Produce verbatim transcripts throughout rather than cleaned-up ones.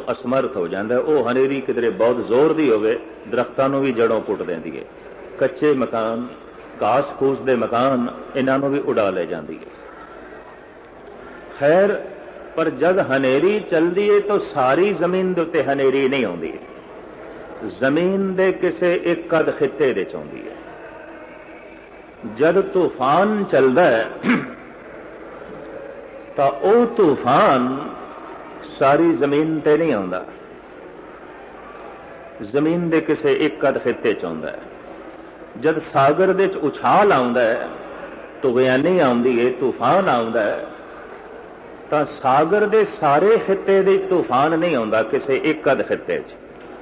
असमर्थ हो जाता है। वो हनेरी किधरे बहुत जोर की होवे दरख्तां नूं भी जड़ों पुट देंदी है। कच्चे मकान, घास फूस दे मकान, इन्हां भी उड़ा ले जाती है। खैर, पर जब हनेरी चलती है तो सारी जमीन के उत्ते हनेरी नहीं आती, जमीन के किसी एक अध खिते दे आती है। जब तूफान चलता है तो वह तूफान सारी जमीन ते नहीं आता, जमीन के किसी एक अध खिते च आंदा है। जब सागर दे च उछाल आउंदा है, तुगयानी आउंदी है, तूफान आउंदा है, तो सागर दे सारे खिते दे तूफान नहीं आता, किसी एक अध खिते च।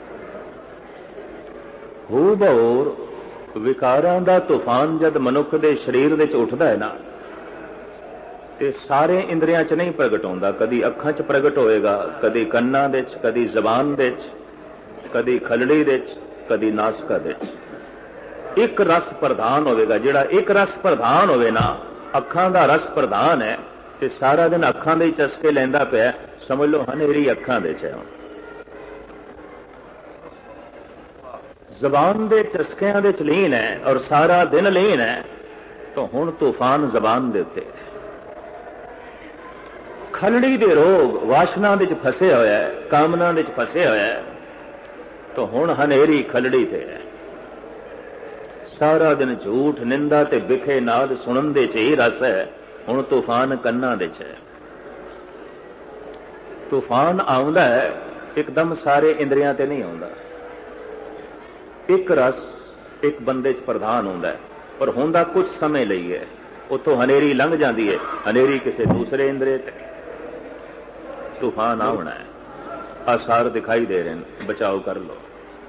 हू बहूर विकारां दा तूफान जब मनुख दे शरीर दे च उठदा है ना, ते सारे इंद्रियां च नहीं प्रगट होंदा। कदी अखां च प्रगट होएगा, कदी कन्नां दे च, कदी जबान दे च, कदी खलड़ी दे च, कदी नासका दे च। एक रस प्रधान होवेगा। जिहड़ा एक रस प्रधान होवे ना, अखां दा रस प्रधान है, ते सारा दिन अखां दे ही चस्के लैंदा पिया, समझ लो हनेरी अखां दे च है। जबान दे चस्कियां दे च लीन है और सारा दिन लीन है, तो हुण तूफान जबान दे उत्ते। खलड़ी दे रोग वासना दे च फसे होया है, कामना दे च फसे होया है, तो हुण हनेरी खलड़ी ते है। सारा दिन झूठ, निंदा ते बिखे नाद सुनन दे च ही रस है, हुण तूफान कन्नां दे च है। तूफान आउंदा है एकदम सारे इंद्रियां ते नहीं आउंदा। एक रस एक बंदे च प्रधान होंदा है, पर होंदा कुछ समय लई है। उतों हनेरी लंघ जाती है, हनेरी किसी दूसरे इंद्रिय ते। तूफान आउणा है, आसार दिखाई दे रहे हैं, बचाव कर लो।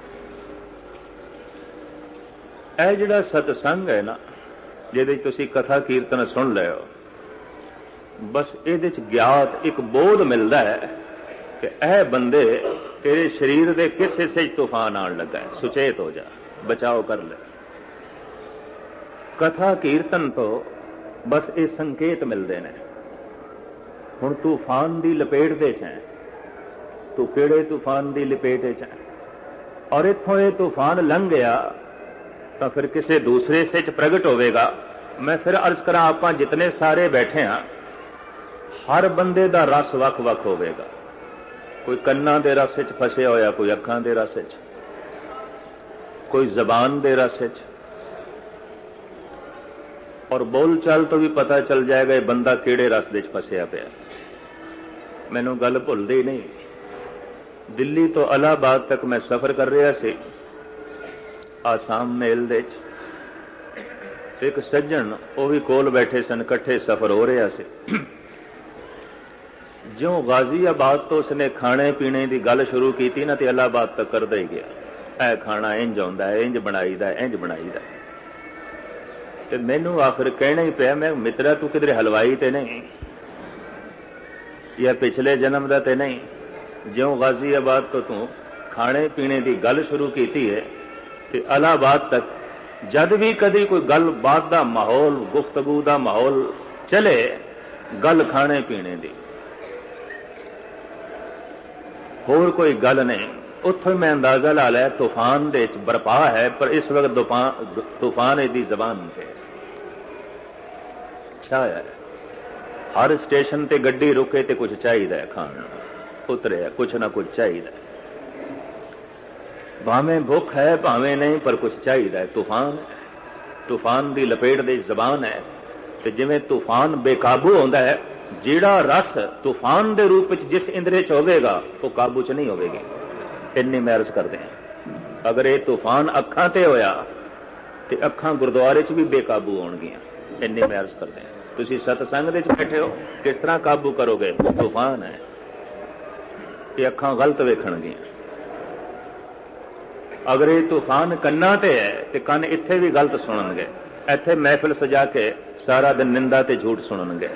यह जिहड़ा सतसंग है ना, जिहदे तुसीं कथा कीर्तन सुन लिओ, बस इहदे च ज्ञात एक बोध मिलता है कि यह बंदे तेरे शरीर के किस हिस्से तूफान आन लगा है, सुचेत हो जा, बचाव कर ले। कथा कीर्तन तो बस ये संकेत मिलते हैं। हुण तूफान की लपेट दे च है, तू किहड़े तूफान की लपेट च है, और इत्थों ये तूफान लंघ गया तो फिर किसी दूसरे हिस्से च प्रगट होवेगा। मैं फिर अर्ज करा, आप जितने सारे बैठे हाँ, हर बंदे का रस वख वख होवेगा। कोई कन्नां दे रस च फसे होया, कोई अखां दे रस च, कोई जबान दे रस च, और बोल चाल तो भी पता चल जाएगा ये बंदा किहड़े रस दे च फसिया पिया। मैनूं गल भुलदी नहीं, दिल्ली तो इलाहाबाद तक मैं सफर कर रहा सी, आसाम मेल दे च। एक सज्जन वो भी कोल बैठे सन, इकट्ठे सफर हो रहा से। ज्यों गाजियाबाद तो उसने खाने पीने की गल शुरू की ना, तो इलाहाबाद तक करदा ही गया। ऐ खाना इंज आउंदा है, इंज बनाईदा, इंज बनाईदा। ते मैनू आखिर कहना ही पिया, मैं मित्रा तू किधरे हलवाई ते नहीं, या पिछले जन्म दा ते नहीं। ज्यों गाजियाबाद तो तू खाने पीने की गल शुरू की है, तो इलाहाबाद तक जद भी कभी कोई गल बात का माहौल, गुफ्तगू का माहौल चले, गल खाने पीने की, होर कोई गल नहीं। उत्थों मैं अंदाजा ला लिया तूफान दे बरपा है, पर इस वक्त तूफान इसकी जबान से छाया है। हर स्टेशन ते गड्डी रुके तो कुछ चाहिए खाना, उतरे कुछ ना कुछ चाहिए, भावें भुख है भावें नहीं, पर कुछ चाहिए। तूफान तूफान की लपेट दे जबान है। तो जिवें तूफान बेकाबू होंदा है, जिहड़ा रस तूफान के रूप में जिस इंद्रिय च होवेगा वो काबू च नहीं होवेगी। इन्नी मैं अर्ज करते हैं, अगर ये तूफान अखां ते होया तो अखां गुरुद्वारे च भी बेकाबू होणगियां। इन्नी मैं अर्ज करते हैं। तुसीं सतसंग दे च बैठे हो, किस तरह काबू करोगे? तूफान है, ये अखां गलत वेखणगियां। अगर ये तूफान कन्ना ते है तो कन इत्थे भी गलत सुनणगे, इत्थे महफिल सजा के सारा दिन निंदा ते झूठ सुनणगे।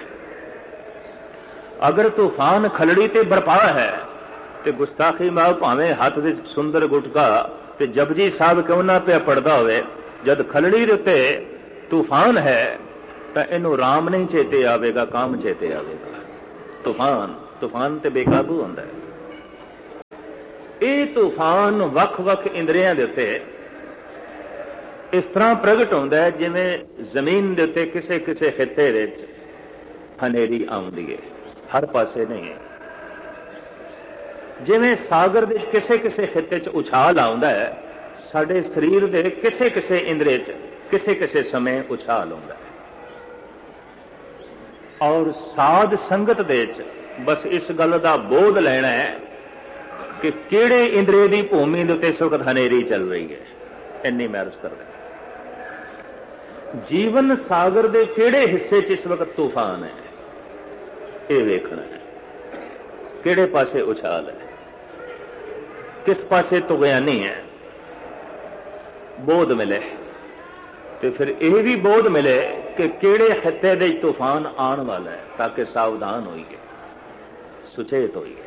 अगर तूफान खलड़ी ते बरपा है तो गुस्ताखी माओ, भावें हाथ दे सुंदर गुटका ते जपजी साहब क्यों ना पिया पढ़दा होवे, जद खलड़ी दे उत्ते तूफान है तो इनू राम नहीं चेते आवेगा, काम चेते आवेगा। तूफान तूफान ते बेकाबू होंदा है। ਇਹ ਤੂਫਾਨ ਵੱਖ-ਵੱਖ ਇੰਦਰੀਆਂ ਦੇ ਉੱਤੇ ਇਸ ਤਰ੍ਹਾਂ ਪ੍ਰਗਟ ਹੁੰਦਾ ਹੈ ਜਿਵੇਂ ਜ਼ਮੀਨ ਦੇ ਉੱਤੇ ਕਿਸੇ ਕਿਸੇ ਖਿੱਤੇ ਵਿੱਚ ਹਨੇਰੀ ਆਉਂਦੀ ਹੈ, ਹਰ ਪਾਸੇ ਨਹੀਂ ਹੈ। ਜਿਵੇਂ ਸਾਗਰ ਦੇ ਕਿਸੇ ਕਿਸੇ ਖਿੱਤੇ 'ਚ ਉਛਾਲ ਆਉਂਦਾ ਹੈ, ਸਾਡੇ ਸਰੀਰ ਦੇ ਕਿਸੇ ਕਿਸੇ ਇੰਦਰੀ 'ਚ ਕਿਸੇ ਕਿਸੇ ਸਮੇਂ ਉਛਾਲ ਆਉਂਦਾ ਹੈ। ਔਰ ਸਾਧ ਸੰਗਤ ਦੇ ਵਿੱਚ ਬਸ ਇਸ ਗੱਲ ਦਾ ਬੋਧ ਲੈਣਾ ਹੈ ਕਿ ਕਿਹੜੇ ਇੰਦਰੀ ਦੀ ਭੂਮੀ ਦੇ ਉੱਤੇ ਇਸ ਵਕਤ ਹਨੇਰੀ ਚੱਲ ਰਹੀ ਹੈ, ਇੰਨੀ ਮਹਿਰਜ ਕਰਦਾ। ਜੀਵਨ ਸਾਗਰ ਦੇ ਕਿਹੜੇ ਹਿੱਸੇ 'ਚ ਇਸ ਵਕਤ ਤੂਫਾਨ ਹੈ, ਇਹ ਵੇਖਣਾ ਹੈ। ਕਿਹੜੇ ਪਾਸੇ ਉਛਾਲ ਹੈ, ਕਿਸ ਪਾਸੇ ਤੁਗਿਆਨੀ ਹੈ, ਬੋਧ ਮਿਲੇ। ਤੇ ਫਿਰ ਇਹ ਵੀ ਬੋਧ ਮਿਲੇ ਕਿ ਕਿਹੜੇ ਖਿੱਤੇ ਦੇ ਤੂਫਾਨ ਆਉਣ ਵਾਲਾ ਹੈ, ਤਾਂ ਕਿ ਸਾਵਧਾਨ ਹੋਈਏ, ਸੁਚੇਤ ਹੋਈਏ।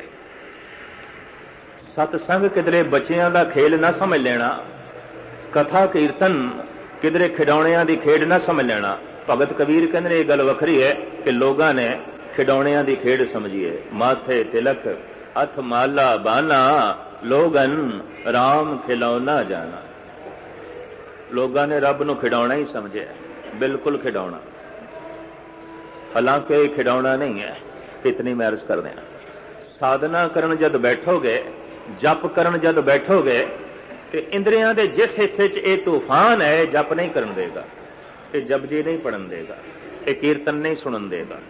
ਸਤਸੰਗ ਕਿਧਰੇ ਬੱਚਿਆਂ ਦਾ ਖੇਲ ਨਾ ਸਮਝ ਲੈਣਾ, ਕਥਾ ਕੀਰਤਨ ਕਿਧਰੇ ਖਿਡੌਣਿਆਂ ਦੀ ਖੇਡ ਨਾ ਸਮਝ ਲੈਣਾ। ਭਗਤ ਕਬੀਰ ਕਹਿੰਦੇ ਇਹ ਗੱਲ ਵੱਖਰੀ ਹੈ ਕਿ ਲੋਕਾਂ ਨੇ ਖਿਡੌਣਿਆਂ ਦੀ ਖੇਡ ਸਮਝੀਏ। ਮਾਥੇ ਤਿਲਕ ਹੱਥ ਮਾਲਾ ਬਾਨਾ ਲੋਗਨ ਰਾਮ ਖਿਲੌਣਾ ਜਾਣਾ। ਲੋਕਾਂ ਨੇ ਰੱਬ ਨੂੰ ਖਿਡੌਣਾ ਹੀ ਸਮਝਿਆ, ਬਿਲਕੁਲ ਖਿਡੌਣਾ, ਹਾਲਾਂਕਿ ਇਹ ਖਿਡੌਣਾ ਨਹੀਂ ਹੈ। ਇਤਨੀ ਮਹਿਰਜ ਕਰਦੇ ਹਾਂ। ਸਾਧਨਾ ਕਰਨ ਜਦ ਬੈਠੋਗੇ, ਜਪ ਕਰਨ ਜਦ ਬੈਠੋਗੇ, ਤੇ ਇੰਦਰੀਆਂ ਦੇ ਜਿਸ ਹਿੱਸੇ 'ਚ ਇਹ ਤੂਫਾਨ ਹੈ, ਜਪ ਨਹੀਂ ਕਰਨ ਦੇਗਾ, ਇਹ ਜਪਜੀ ਨਹੀਂ ਪੜਨ ਦੇਗਾ, ਇਹ ਕੀਰਤਨ ਨਹੀਂ ਸੁਣਨ ਦੇਗਾ।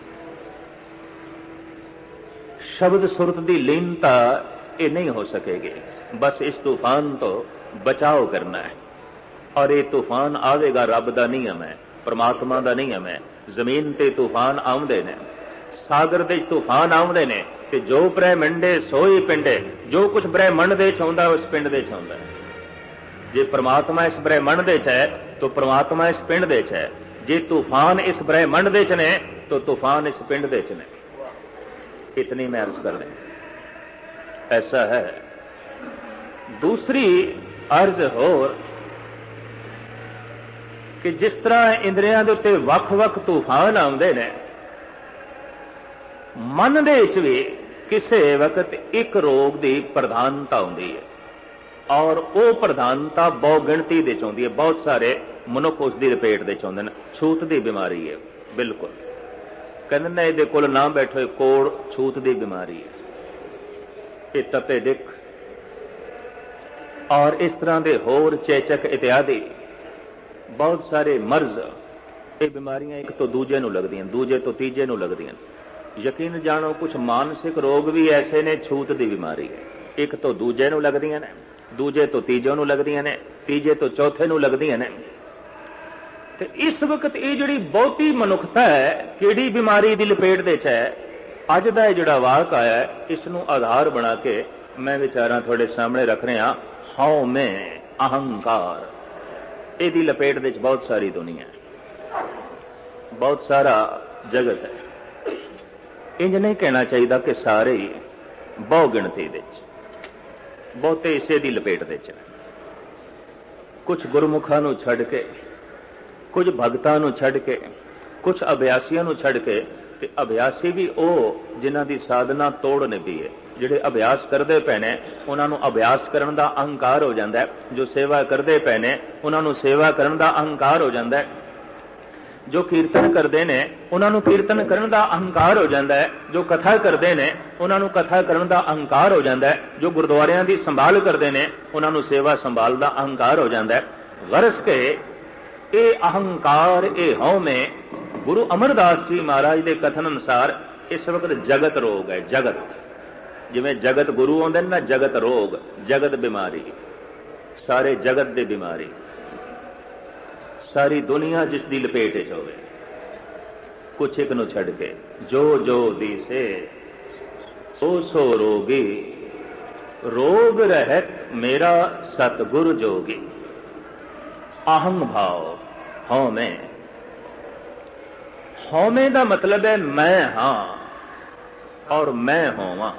ਸ਼ਬਦ ਸੁਰਤ ਦੀ ਲੀਨਤਾ ਇਹ ਨਹੀਂ ਹੋ ਸਕੇਗੀ। ਬਸ ਇਸ ਤੂਫਾਨ ਤੋਂ ਬਚਾਓ ਕਰਨਾ ਹੈ। ਔਰ ਇਹ ਤੂਫਾਨ ਆਵੇਗਾ, ਰੱਬ ਦਾ ਨਿਯਮ ਹੈ, ਪਰਮਾਤਮਾ ਦਾ ਨਿਯਮ ਹੈ। ਜ਼ਮੀਨ ਤੇ ਤੂਫਾਨ ਆਉਂਦੇ ਨੇ, ਸਾਗਰ ਦੇ ਤੂਫਾਨ ਆਉਂਦੇ ਨੇ, ਤੇ ਜੋ ਬ੍ਰਹਿਮੰਡੇ ਸੋਈ ਪਿੰਡੇ, ਜੋ ਕੁਝ ਬ੍ਰਹਿਮੰਡ ਦੇ ਚ ਆਉਂਦਾ ਉਸ ਪਿੰਡ ਦੇ ਚ ਆਉਂਦਾ। ਜੇ ਪਰਮਾਤਮਾ ਇਸ ਬ੍ਰਹਿਮੰਡ ਦੇ ਚ ਹੈ ਤਾਂ ਪਰਮਾਤਮਾ ਇਸ ਪਿੰਡ ਦੇ ਚ ਹੈ। ਜੇ ਤੂਫਾਨ ਇਸ ਬ੍ਰਹਿਮੰਡ ਦੇ ਚ ਨੇ ਤਾਂ ਤੂਫਾਨ ਇਸ ਪਿੰਡ ਦੇ ਚ ਨੇ। इतनी मैं अर्ज कर दें, ऐसा है। दूसरी अर्ज होर कि जिस तरह इंद्रियां दे उत्ते वख-वख तूफान आउंदे ने, मन दे विच भी किसी वक्त एक रोग की प्रधानता होंदी है, और वो प्रधानता बहु गिणती दे च होंदी है। बहुत सारे मनुख उसकी लपेट दे च होंदे ने। छूत की बीमारी है, बिल्कुल कहते ने ये कोल ना बैठो, कोड़ छूत की बीमारी है, ये तपे दिख और इस तरह के होर चेचक इत्यादि बहुत सारे मर्ज, ये बीमारियां एक तो दूजे नूं लगदियां, दूजे तो तीजे नूं लगदियां। यकीन जानो कुछ मानसिक रोग भी ऐसे ने, छूत की बीमारी है, एक तो दूजे नूं लगदियां ने, दूजे तो तीजे नूं लगदियां ने, तीजे तो चौथे नूं लगदियां ने। ते इस वक्त ये जिहड़ी बहुती मनुखता है किहड़ी बीमारी की लपेट दे च है, अज दा जिहड़ा वाक आया है, इसनूं आधार बना के मैं विचारां तुहाडे सामने रख रहा। हौ में अहंकार, इहदी लपेट दे च बहुत सारी दुनिया है, बहुत सारा जगत है। इंज नहीं कहना चाहिए कि सारे ही बहु गिणती दे च, बहुते इसे दी लपेट दे च। कुछ गुरमुखां नूं छड्ड के, कुछ भगतां नूं छड्ड के, कुछ अभ्यासियों नूं छड्ड के, ते अभ्यासी भी वो जिन्हां दी साधना तोड़ निभी है। जिहड़े अभ्यास करते पे ने उन्हां नूं अभ्यास करन दा अहंकार हो जांदा है, जो सेवा करते पे ने उन्हां नूं सेवा करन दा अहंकार हो जांदा है, जो कीर्तन करते ने उन्हां नूं कीर्तन करन दा अहंकार हो जांदा है, जो कथा करते ने उन्हां नूं कथा करन दा अहंकार हो जांदा है, जो गुरुद्वारियां दी संभाल करते ने उन्हां नूं सेवा संभाल दा अहंकार हो जांदा है। गरज के ये अहंकार, ये हौ में गुरु अमरदास जी महाराज के कथन अनुसार इस वक्त जगत रोग है। जगत जिवें जगत गुरु आउंदे ना, जगत रोग, जगत बीमारी, सारे जगत की बीमारी, सारी दुनिया जिसकी लपेट च होवे, कुछ एक नूं छड्ड के। जो जो दिसे सो सो रोगी, रोग रहत मेरा सतगुर जोगी। अहं भाव, हौ में, हौ में का मतलब है मैं हां और मैं होवां।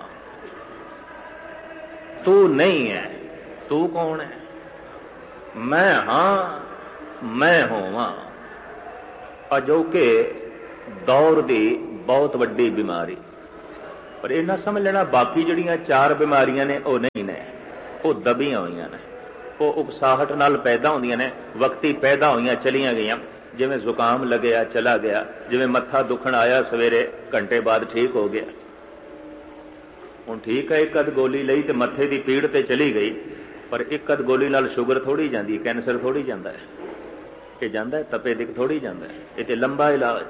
तू नहीं है, तू कौन है? मैं हां, मैं होवां। अजोके दौर की बहुत वड्डी बीमारी। पर इन्ना समझ लेना बाकी जड़ियां चार बीमारियां ने वो नहीं ने, वो दबियां हुई ने, वो उकसाहट नाल पैदा होंदियां ने, वक्ती पैदा हुई चलियां गई। जिवें जुकाम लग्या चला गया, जिवें मत्था दुखण आया सवेरे घंटे बाद ठीक हो गया। हुण ठीक है, एक अध गोली लई ते मत्थे की पीड़ ते चली गई, पर एक अध गोली नाल शुगर थोड़ी जाती, कैंसर थोड़ी जाता है, ये जाता है तपे दिक थोड़ी जाता है, ये तो लंबा इलाज।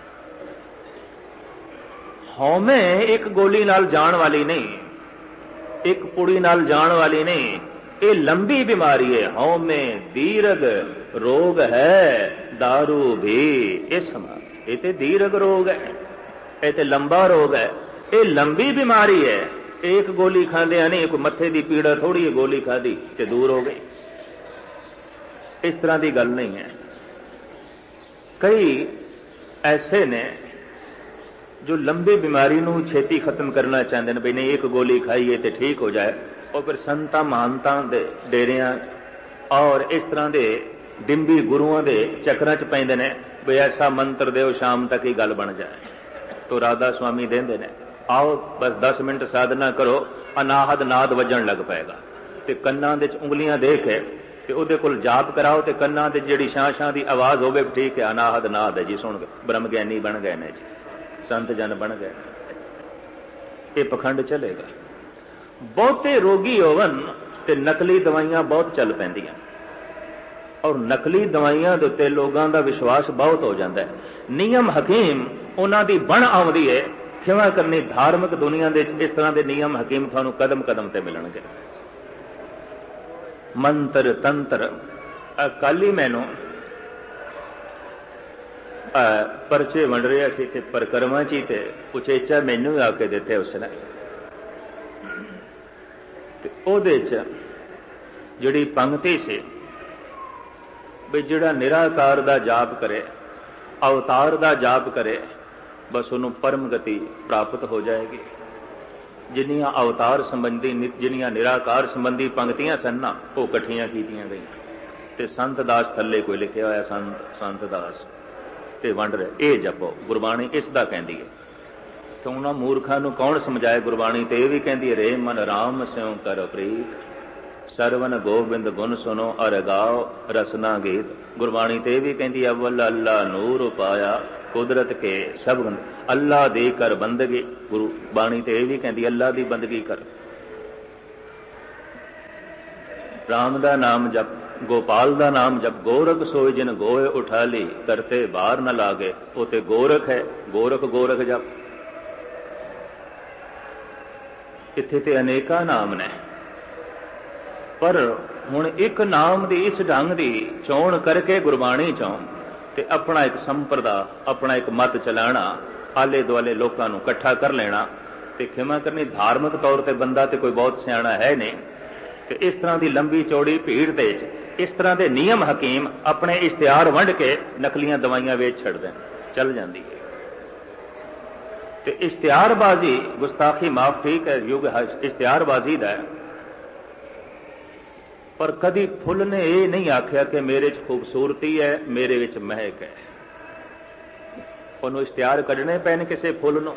हौमे एक गोली नाल जान वाली नहीं, एक पुड़ी नाल जान वाली नहीं, ये लंबी बीमारी है। हौमे दीर्घ रोग है, दारू भी इस समान, ये तो दीर्घ रोग है, ये तो लंबा रोग है, ये लंबी बीमारी है। एक गोली खांदे नहीं, कोई मत्थे की पीड़ा थोड़ी है, गोली खाधी ते दूर हो गई, इस तरह की गल नहीं है। कई ऐसे ने जो लंबी बीमारी नूं छेती खत्म करना चाहते हैं, भी नहीं एक गोली खाइए तो ठीक हो जाए, और फिर संतां महानतां दे डेरियां और इस तरह के डिंबी गुरुआं दे चक्रां च पैंदे ने, भी ऐसा मंत्र दो शाम तक ही गल बन जाए। तो राधा स्वामी देंदे ने, आओ बस दस मिनट साधना करो, अनाहद नाद वजन लग पाएगा, तो कन्नां दे उंगलियां दे के ते उहदे कोल जाप कराओ, तो कन्नां दे जिहड़ी शां शां दी आवाज़ होवे, ठीक है अनाहद नाद है जी, सुन के ब्रह्म ज्ञानी बन गए ने जी, संत जन बन गए, ये पखंड चलेगा। बहुते रोगी होवन ते नकली दवाइयां बहुत चल पैंदियां, और नकली दवाइयां दे उत्ते लोगों का विश्वास बहुत हो जाता है। नियम हकीम उन्हां दी बण आउंदी है, खिमा करनी धार्मिक दुनिया दे इस तरह के नियम हकीम थानू कदम कदम ते मिलणगे। मंत्र तंत्र कल ही मैनू परचे वंड रहा सी ते परिक्रमा ची, ते उचेचा मैनू आके दिते उसने, ਉਹਦੇ ਚ ਜਿਹੜੀ पंक्ति सी भी जिहड़ा निराकार दा जाप करे, अवतार दा जाप करे, बस उन्हों परम गति प्राप्त हो जाएगी। जिन्नियां अवतार संबंधी जिन्नियां निराकार संबंधी पंक्तियां सन ना, वो इकट्ठियां कीतियां गई, ते संत दास थल्ले कोई लिखिया होया, संत संत दास ते वंड रहे, ये जपो गुरबाणी इसदा कहंदी है। तो उन्होंने मूर्खा नूं कौन समझाए, गुरबाणी तो यह भी कहती है, रे मन राम स्यों कर प्रीत, सरवन गोबिंद गुण सुनो अर गाओ रसना गीत। गुरबाणी तो यह भी कहती है, अव्वल अल्लाह नूर पाया कुदरत के सब गुण, अल्लाह दे कर बंदगी। गुरबाणी तो यह भी कहती अल्लाह की बंदगी कर। राम का नाम जप, गोपाल का नाम जप, गोरख सोए जिन गोए उठा ली, करते बाहर न लागे, वो तो गोरख है, गोरख गोरख जप। इत्थे ते अनेका नाम ने, पर हुण एक नाम दी इस ढंग दी चोण करके गुरबाणी चों ते अपना एक संप्रदा, अपना एक मत चलाना, आले दुआले लोगों को इकट्ठा कर लेना, ते खिमा करनी धार्मिक तौर पर बंदा तो कोई बहुत सियाणा है नहीं, ते इस तरह की लंबी चौड़ी भीड़ दे इस तरह के नियम हकीम अपने इश्तिहार वंड के नकलियां दवाइयां वेच छड़ दें, चल जाती है। तो इश्तिहारबाजी गुस्ताखी माफ, ठीक है, युग इश्तिहारबाजी का है, पर कदी फुल ने यह नहीं आख्या कि मेरे च खूबसूरती है, मेरे विच महक है। उन्होंने इश्तिहार कढ़ने पैन किसी फुल नूं,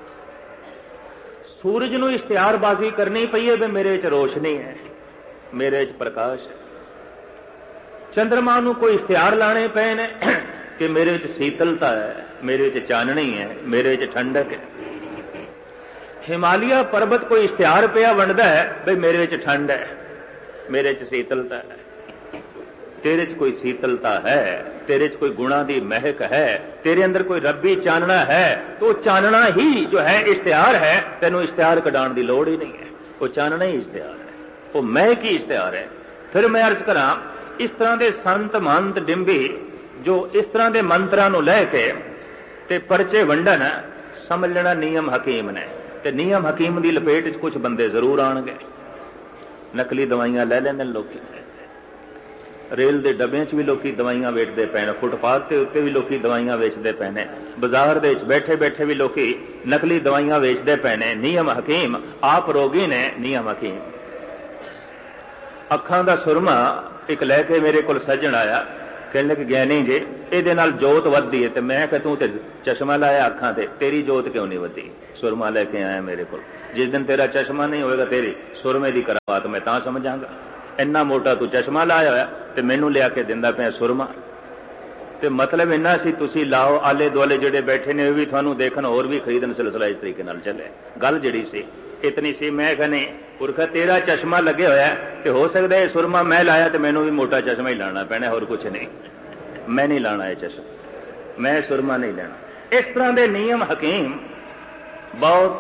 सूरज नूं इश्तिहारबाजी करनी पई है भी मेरे च रोशनी है, मेरे च प्रकाश है। चंद्रमा नूं कोई इश्तिहार लाने पे ने कि मेरे च शीतलता है, मेरे च चाननी है, मेरे च ठंडक है। हिमालय पर्वत कोई इश्तिहार पिया वंडदा है भाई मेरे च ठंड है, मेरे च शीतलता है। तेरे च कोई शीतलता है, तेरे च कोई गुणा की महक है, तेरे अंदर कोई रब्बी चानना है, तो चानना ही जो है इश्तिहार है, तेनों इश्तिहार कढ़ाण की लोड़ ही नहीं है, वो चानना ही इश्तिहार है, वो महक ही इश्तिहार है। फिर मैं अर्ज करा, इस तरह के संत महंत डिंबी जो इस तरह के मंत्रां नूं लैके ते परचे वंडन, समझ लेना नियम हकीम ने, ते नियम हकीम की लपेट च कुछ बंदे जरूर आउणगे। नकली दवाइयां लै लैंदे लोग, रेल के डब्बे च भी लोग दवाइयां वेचते पे ने, फुटपाथ के उत्ते भी लोग दवाइयां वेचते पे ने, बाजार दे बैठे बैठे भी लोग नकली दवाइयां वेचते पे ने। नियम हकीम आप रोगी ने, नियम हकीम। अखां दा सुरमा एक लैके मेरे को सज्जन आया, कहने लगे ज्ञानी जी ये नाल जोत वधदी है। तो मैं कहा तू तो चश्मा लाया अखां ते, तेरी जोत क्यों नहीं वधी? सुरमा लैके आया मेरे को। जिस दिन तेरा चश्मा नहीं होएगा तेरी सुरमे की करावात मैं तां समझांगा। इन्ना मोटा तू चश्मा लाया होया ते मैनू लिया के दिंदा पिया सुरमा। ते मतलब इन्ना सी तुसी लाओ, आले दुआले जिहड़े बैठे ने भी तुहानू देखण होर भी खरीदण, सिलसिला इस तरीके नाल चले। गल जिहड़ी सी इतनी सी। मैं कहने पुरखा तेरा चश्मा लगे होया ते हो सकदा है सुरमा मैं लाया तो मैनू भी मोटा चश्मा ही लाना पैना, होर कुछ नहीं। मैं नहीं लाना ये चश्मा, मैं सुरमा नहीं लेना। इस तरह के नियम हकीम बहुत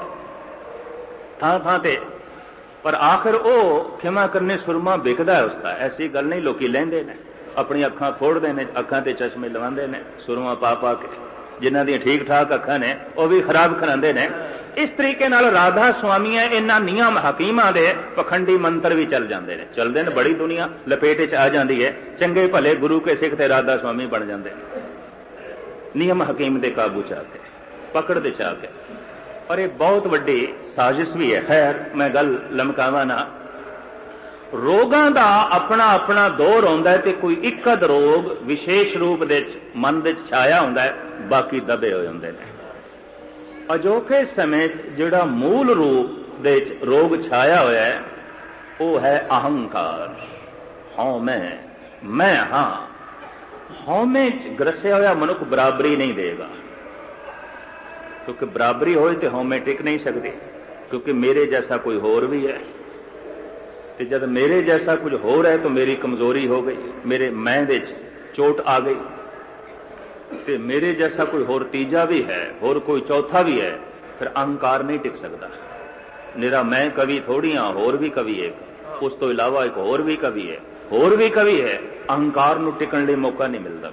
थां थां ते, पर आखिर वो खिमा करने सुरमा बिकदा है उसका। ऐसी गल नहीं, लोग लेंदे ने अपनी अखां फोड़ते हैं, अखां ते चश्मे लवांदे ने सुरमा पा पा के। जिन्हां दी ठीक ठाक अखां ने वह भी खराब खरांदे ने। इस तरीके नाल राधा स्वामियां इन्हां नियम हकीमां दे पखंडी मंत्र भी चल जाते हैं, चलते हैं। बड़ी दुनिया लपेटे च आ जाती है, चंगे भले गुरु के सिख ते राधा स्वामी बन जाते हैं नियम हकीम दे काबू च आके, पकड़ दे च आके। और यह बहुत वड्डी साजिश भी है। खैर मैं गल लमकावा ना। रोगां दा अपना अपना दौर आउंदा है ते कोई एक अध रोग विशेष रूप दे मन दे छाया हुंदा है, बाकी दबे होए हुंदे ने। अजोके समय जिहड़ा मूल रूप दे रोग छाया होया है वह है अहंकार। हाँ मैं मैं हाँ हौमे च ग्रसिया होया मनुख बराबरी नहीं देगा, क्योंकि बराबरी होए तो हौमे टिक नहीं सकती। क्योंकि मेरे जैसा कोई होर भी है, तो जब मेरे जैसा कुछ हो रहा है तो मेरी कमजोरी हो गई, मेरे मैं दे चोट आ गई। तो मेरे जैसा कोई होर तीजा भी है, होर कोई चौथा भी है, फिर अहंकार नहीं टिक सकता। निरा मैं कवि थोड़ी हाँ, होर भी कवि एक, उस तो इलावा एक होर भी कवि है, होर भी कवि है। अहंकार नूं टिकण लई मौका नहीं मिलता।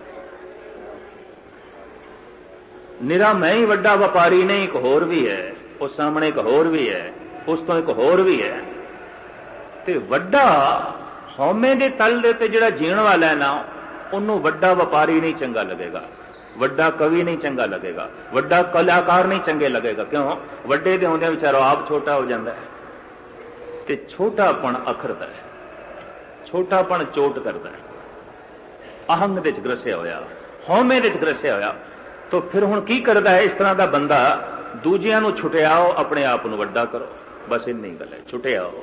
निरा मैं ही वड्डा व्यापारी नहीं, एक होर भी है, उस सामने एक होर भी है, उस तो एक होर भी है। ते वड्डा हौमे दे तल दे ते जिहड़ा जीण वाला है ना, उन्होंने वड्डा व्यापारी नहीं चंगा लगेगा, वड्डा कवि नहीं चंगा लगेगा, वड्डा कलाकार नहीं चंगे लगेगा। क्यों? वड्डे दे होंदे विचारो आप छोटा हो जाता है। ते छोटापन अखरदा है, छोटापन चोट करता है। अहंग दे च ग्रसिया होया, हौमे दे च ग्रसिया होया, तो फिर हुण की करदा है इस तरह का बंदा? दूजियां नूं छुटियाओ, अपने आप नूं वड्डा करो, बस इन्नी गल है। छुटियाओ।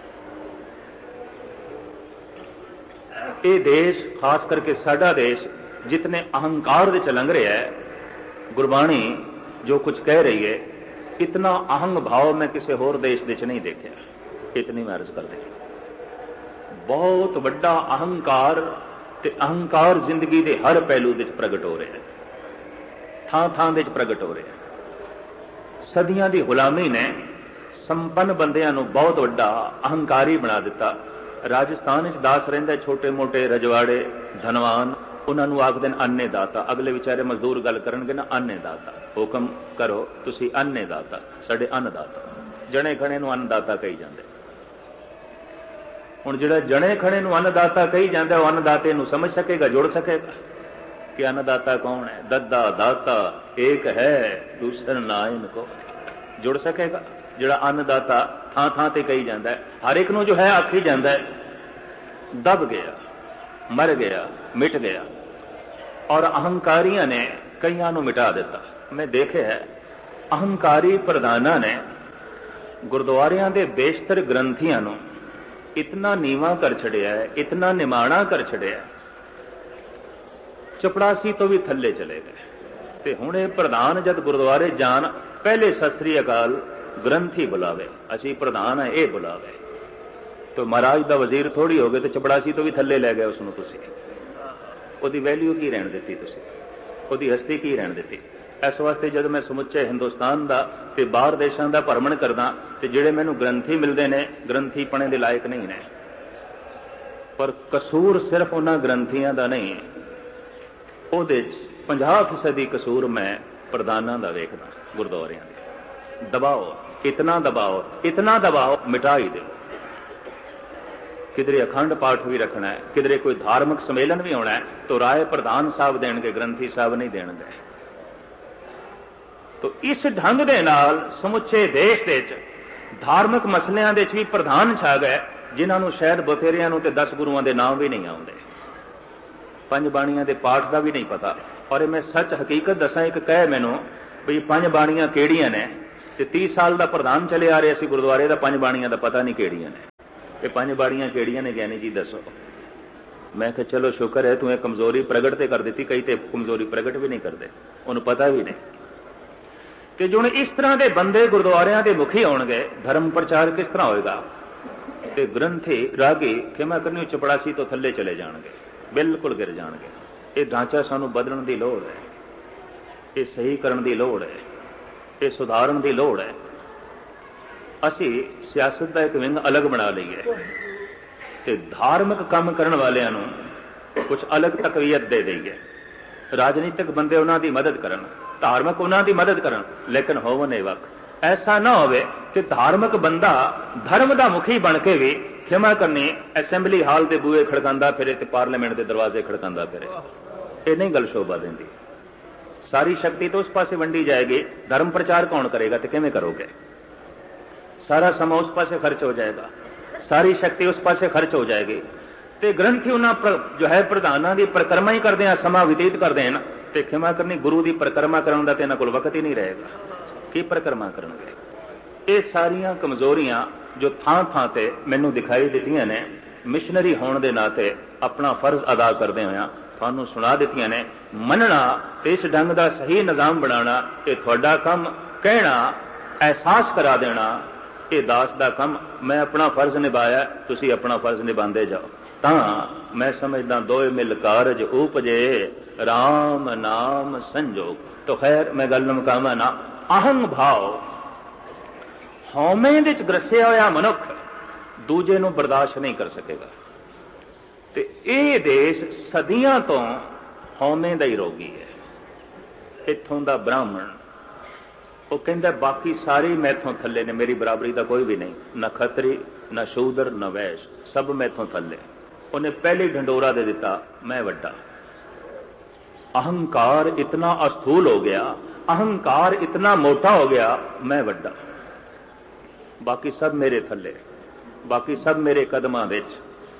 ये देश खास करके साडा देश जितने अहंकार दे च लंघ रहा है, गुरबाणी जो कुछ कह रही है, इतना अहंग भाव मैं किसी होर देश दे च नहीं देखा। इतनी मैं अर्ज कर दी। बहुत वड्डा अहंकार, ते अहंकार जिंदगी के हर पहलू दे च प्रगट हो रहा है, थां थां दे च प्रगट हो रहा है। सदियां दी गुलामी ने संपन्न बंदियां नूं बहुत वड्डा अहंकारी बना दिता। राजस्थान च दास रहिंदा, छोटे मोटे रजवाड़े धनवान, उन्होंने आखदे ने अन्नदाता। अगले बेचारे मजदूर गल करनगे ना, अन्नदाता, हुक्म करो तुसी अन्नदाता, साडे अन्नदाता। जने खणे नूं अन्नदाता कही जांदे। हुण जिहड़ा जने खणे नूं अन्नदाता कही जांदा, वो अन्नदाते नूं समझ सकेगा, जुड़ सकेगा कि अन्नदाता कौन है? दद्दा दाता एक है, दूसरा ना इनको जुड़ सकेगा। जिहड़ा अन्नदाता थां थां ते कही जांदा है, हर एक नूं जो है आखी जांदा है, दब गया, मर गया, मिट गया। और अहंकारियों ने कईयां नूं मिटा दिता। मैं देखे है अहंकारी प्रधाना ने गुरुद्वारियां दे बेशतर ग्रंथियां नूं इतना नीवा कर छड़िया है, इतना निमाणा कर छड़िया, चपड़ासी तो भी थल्ले चले गए। ते हुण इह प्रधान जद गुरुद्वारे जान, पहले सत श्री अकाल ग्रंथी बुलावे, असी प्रधान है ये बुलावे। तो महाराज दा वजीर थोड़ी हो गए, तो चपड़ासी तो भी थल्ले लै गए उसनूं। तुसीं उहदी वैल्यू की रहण दित्ती, तुसीं उहदी हस्ती की रहण दित्ती। इस वास्ते जब मैं समुचे हिंदुस्तान का ते बाहर देशों का भ्रमण करदा, ते जिहड़े मैनूं ग्रंथी मिलते हैं, ग्रंथी पढ़ने के लायक नहीं ने। पर कसूर सिर्फ उन्हां ग्रंथियां दा नहीं, उहदे पचास फीसदी कसूर मैं प्रधानां दा वेखदा। गुरुद्वारियां दे दबाओ, इतना दबाओ, इतना दबाओ, मिटा ही दो। किधरे अखंड पाठ भी रखना है, किधरे कोई धार्मिक सम्मेलन भी होना है, तो राय प्रधान साहब देणगे, ग्रंथी साहब नहीं देणगे। तो इस ढंग दे नाल समुचे देश दे च धार्मिक मसलियां दे च भी प्रधान छा गए, जिन्हां नूं शायद बतेरियां नूं ते दस गुरुआं दे नाम भी नहीं आउंदे। पंज बाणियां दे पाठ का भी नहीं पता। और मैं सच हकीकत दसा, एक कह मैनू भी पंज बाणियां किहड़ियां ने, ते तीस साल का प्रधान चले आ रहे सी गुरुद्वारे का, पंज बाणियां का पता नहीं किहड़ियां ने। ये पंज बाणियां किहड़ियां ने ज्ञानी जी दसो। मैं कहा चलो शुक्र है तू ये कमजोरी प्रगट ते कर दी, कई तो कमजोरी प्रगट भी नहीं करते, उन्होंने पता भी नहीं कि जो इस तरह के बंदे गुरुद्वारियां के मुखी होणगे, धर्म प्रचार किस तरह होएगा। ते ग्रंथी रागी खिमा करनी चपड़ासी तो थले चले जाएंगे, बिल्कुल गिर जाएंगे। ये ढांचा सानू बदलण की लोड़ है, ये सही करन की लोड़ है, ये सुधारन की लोड़ है। असी सियासत का एक विंग अलग बना लीए ते धार्मिक काम करने वालियां नू कुछ अलग तकवीयत दे दईए। राजनीतिक बंदे उन्हां दी मदद करन, धार्मिक उन्हां दी मदद करन, लेकिन होवन ए वक्त ऐसा ना होवे कि धार्मिक बंदा धर्म का मुखी बन के भी खिमा करनी असैम्बली हाल के बूहे खड़कांदा फिरे ते पार्लीमेंट के दरवाजे खड़कांदा फिरे। ये नहीं गल शोभा देंदी। सारी शक्ति तो उस पासे वंडी जाएगी, धर्म प्रचार कौन करेगा तो किवें करोगे। सारा समा उस पासे खर्च हो जाएगा, सारी शक्ति उस पासे खर्च हो जाएगी। तो ग्रंथी उन्होंने जो है प्रधानों की परिक्रमा ही करते हैं, समा व्यतीत करते हैं, तो खिमा करनी गुरु की परिक्रमा करने का तो इन्होंने कोल वक्त ही नहीं रहेगा। की परिक्रमा करेंगे। ये सारिया कमजोरियां जो थां थां ते मैनू दिखाई दित्तियां ने, मिशनरी होने के नाते अपना फर्ज अदा करते हुए थानू सुना दित्तियां ने। मनना इस ढंग का सही निजाम बनाना ये तुहाडा काम, कहना एहसास करा देना ये दास का काम। मैं अपना फर्ज निभाया, तुसी अपना फर्ज निभाते जाओ, तां मैं समझदा दोए मिल कारज उपजे, राम नाम संजोग। तो खैर मैं गल मुकावा ना, अहंग भाव हौमे दे च ग्रसिया होया मनुख दूजे नूं बर्दाश्त नहीं कर सकेगा। ते ये देश सदियां तो हौमे दा ही रोगी है। इत्थों दा ब्राह्मण वो कहंदा बाकी सारे मैथों थले ने, मेरी बराबरी का कोई भी नहीं, न खतरी न शूदर न वैश, सब मैथों थले। उन्हें पहले ढंडोरा दे दिता, मैं वड्डा। अहंकार इतना अस्थूल हो गया, अहंकार इतना मोटा हो गया, मैं वड्डा, बाकी सब मेरे थले, बाकी सब मेरे कदमां विच।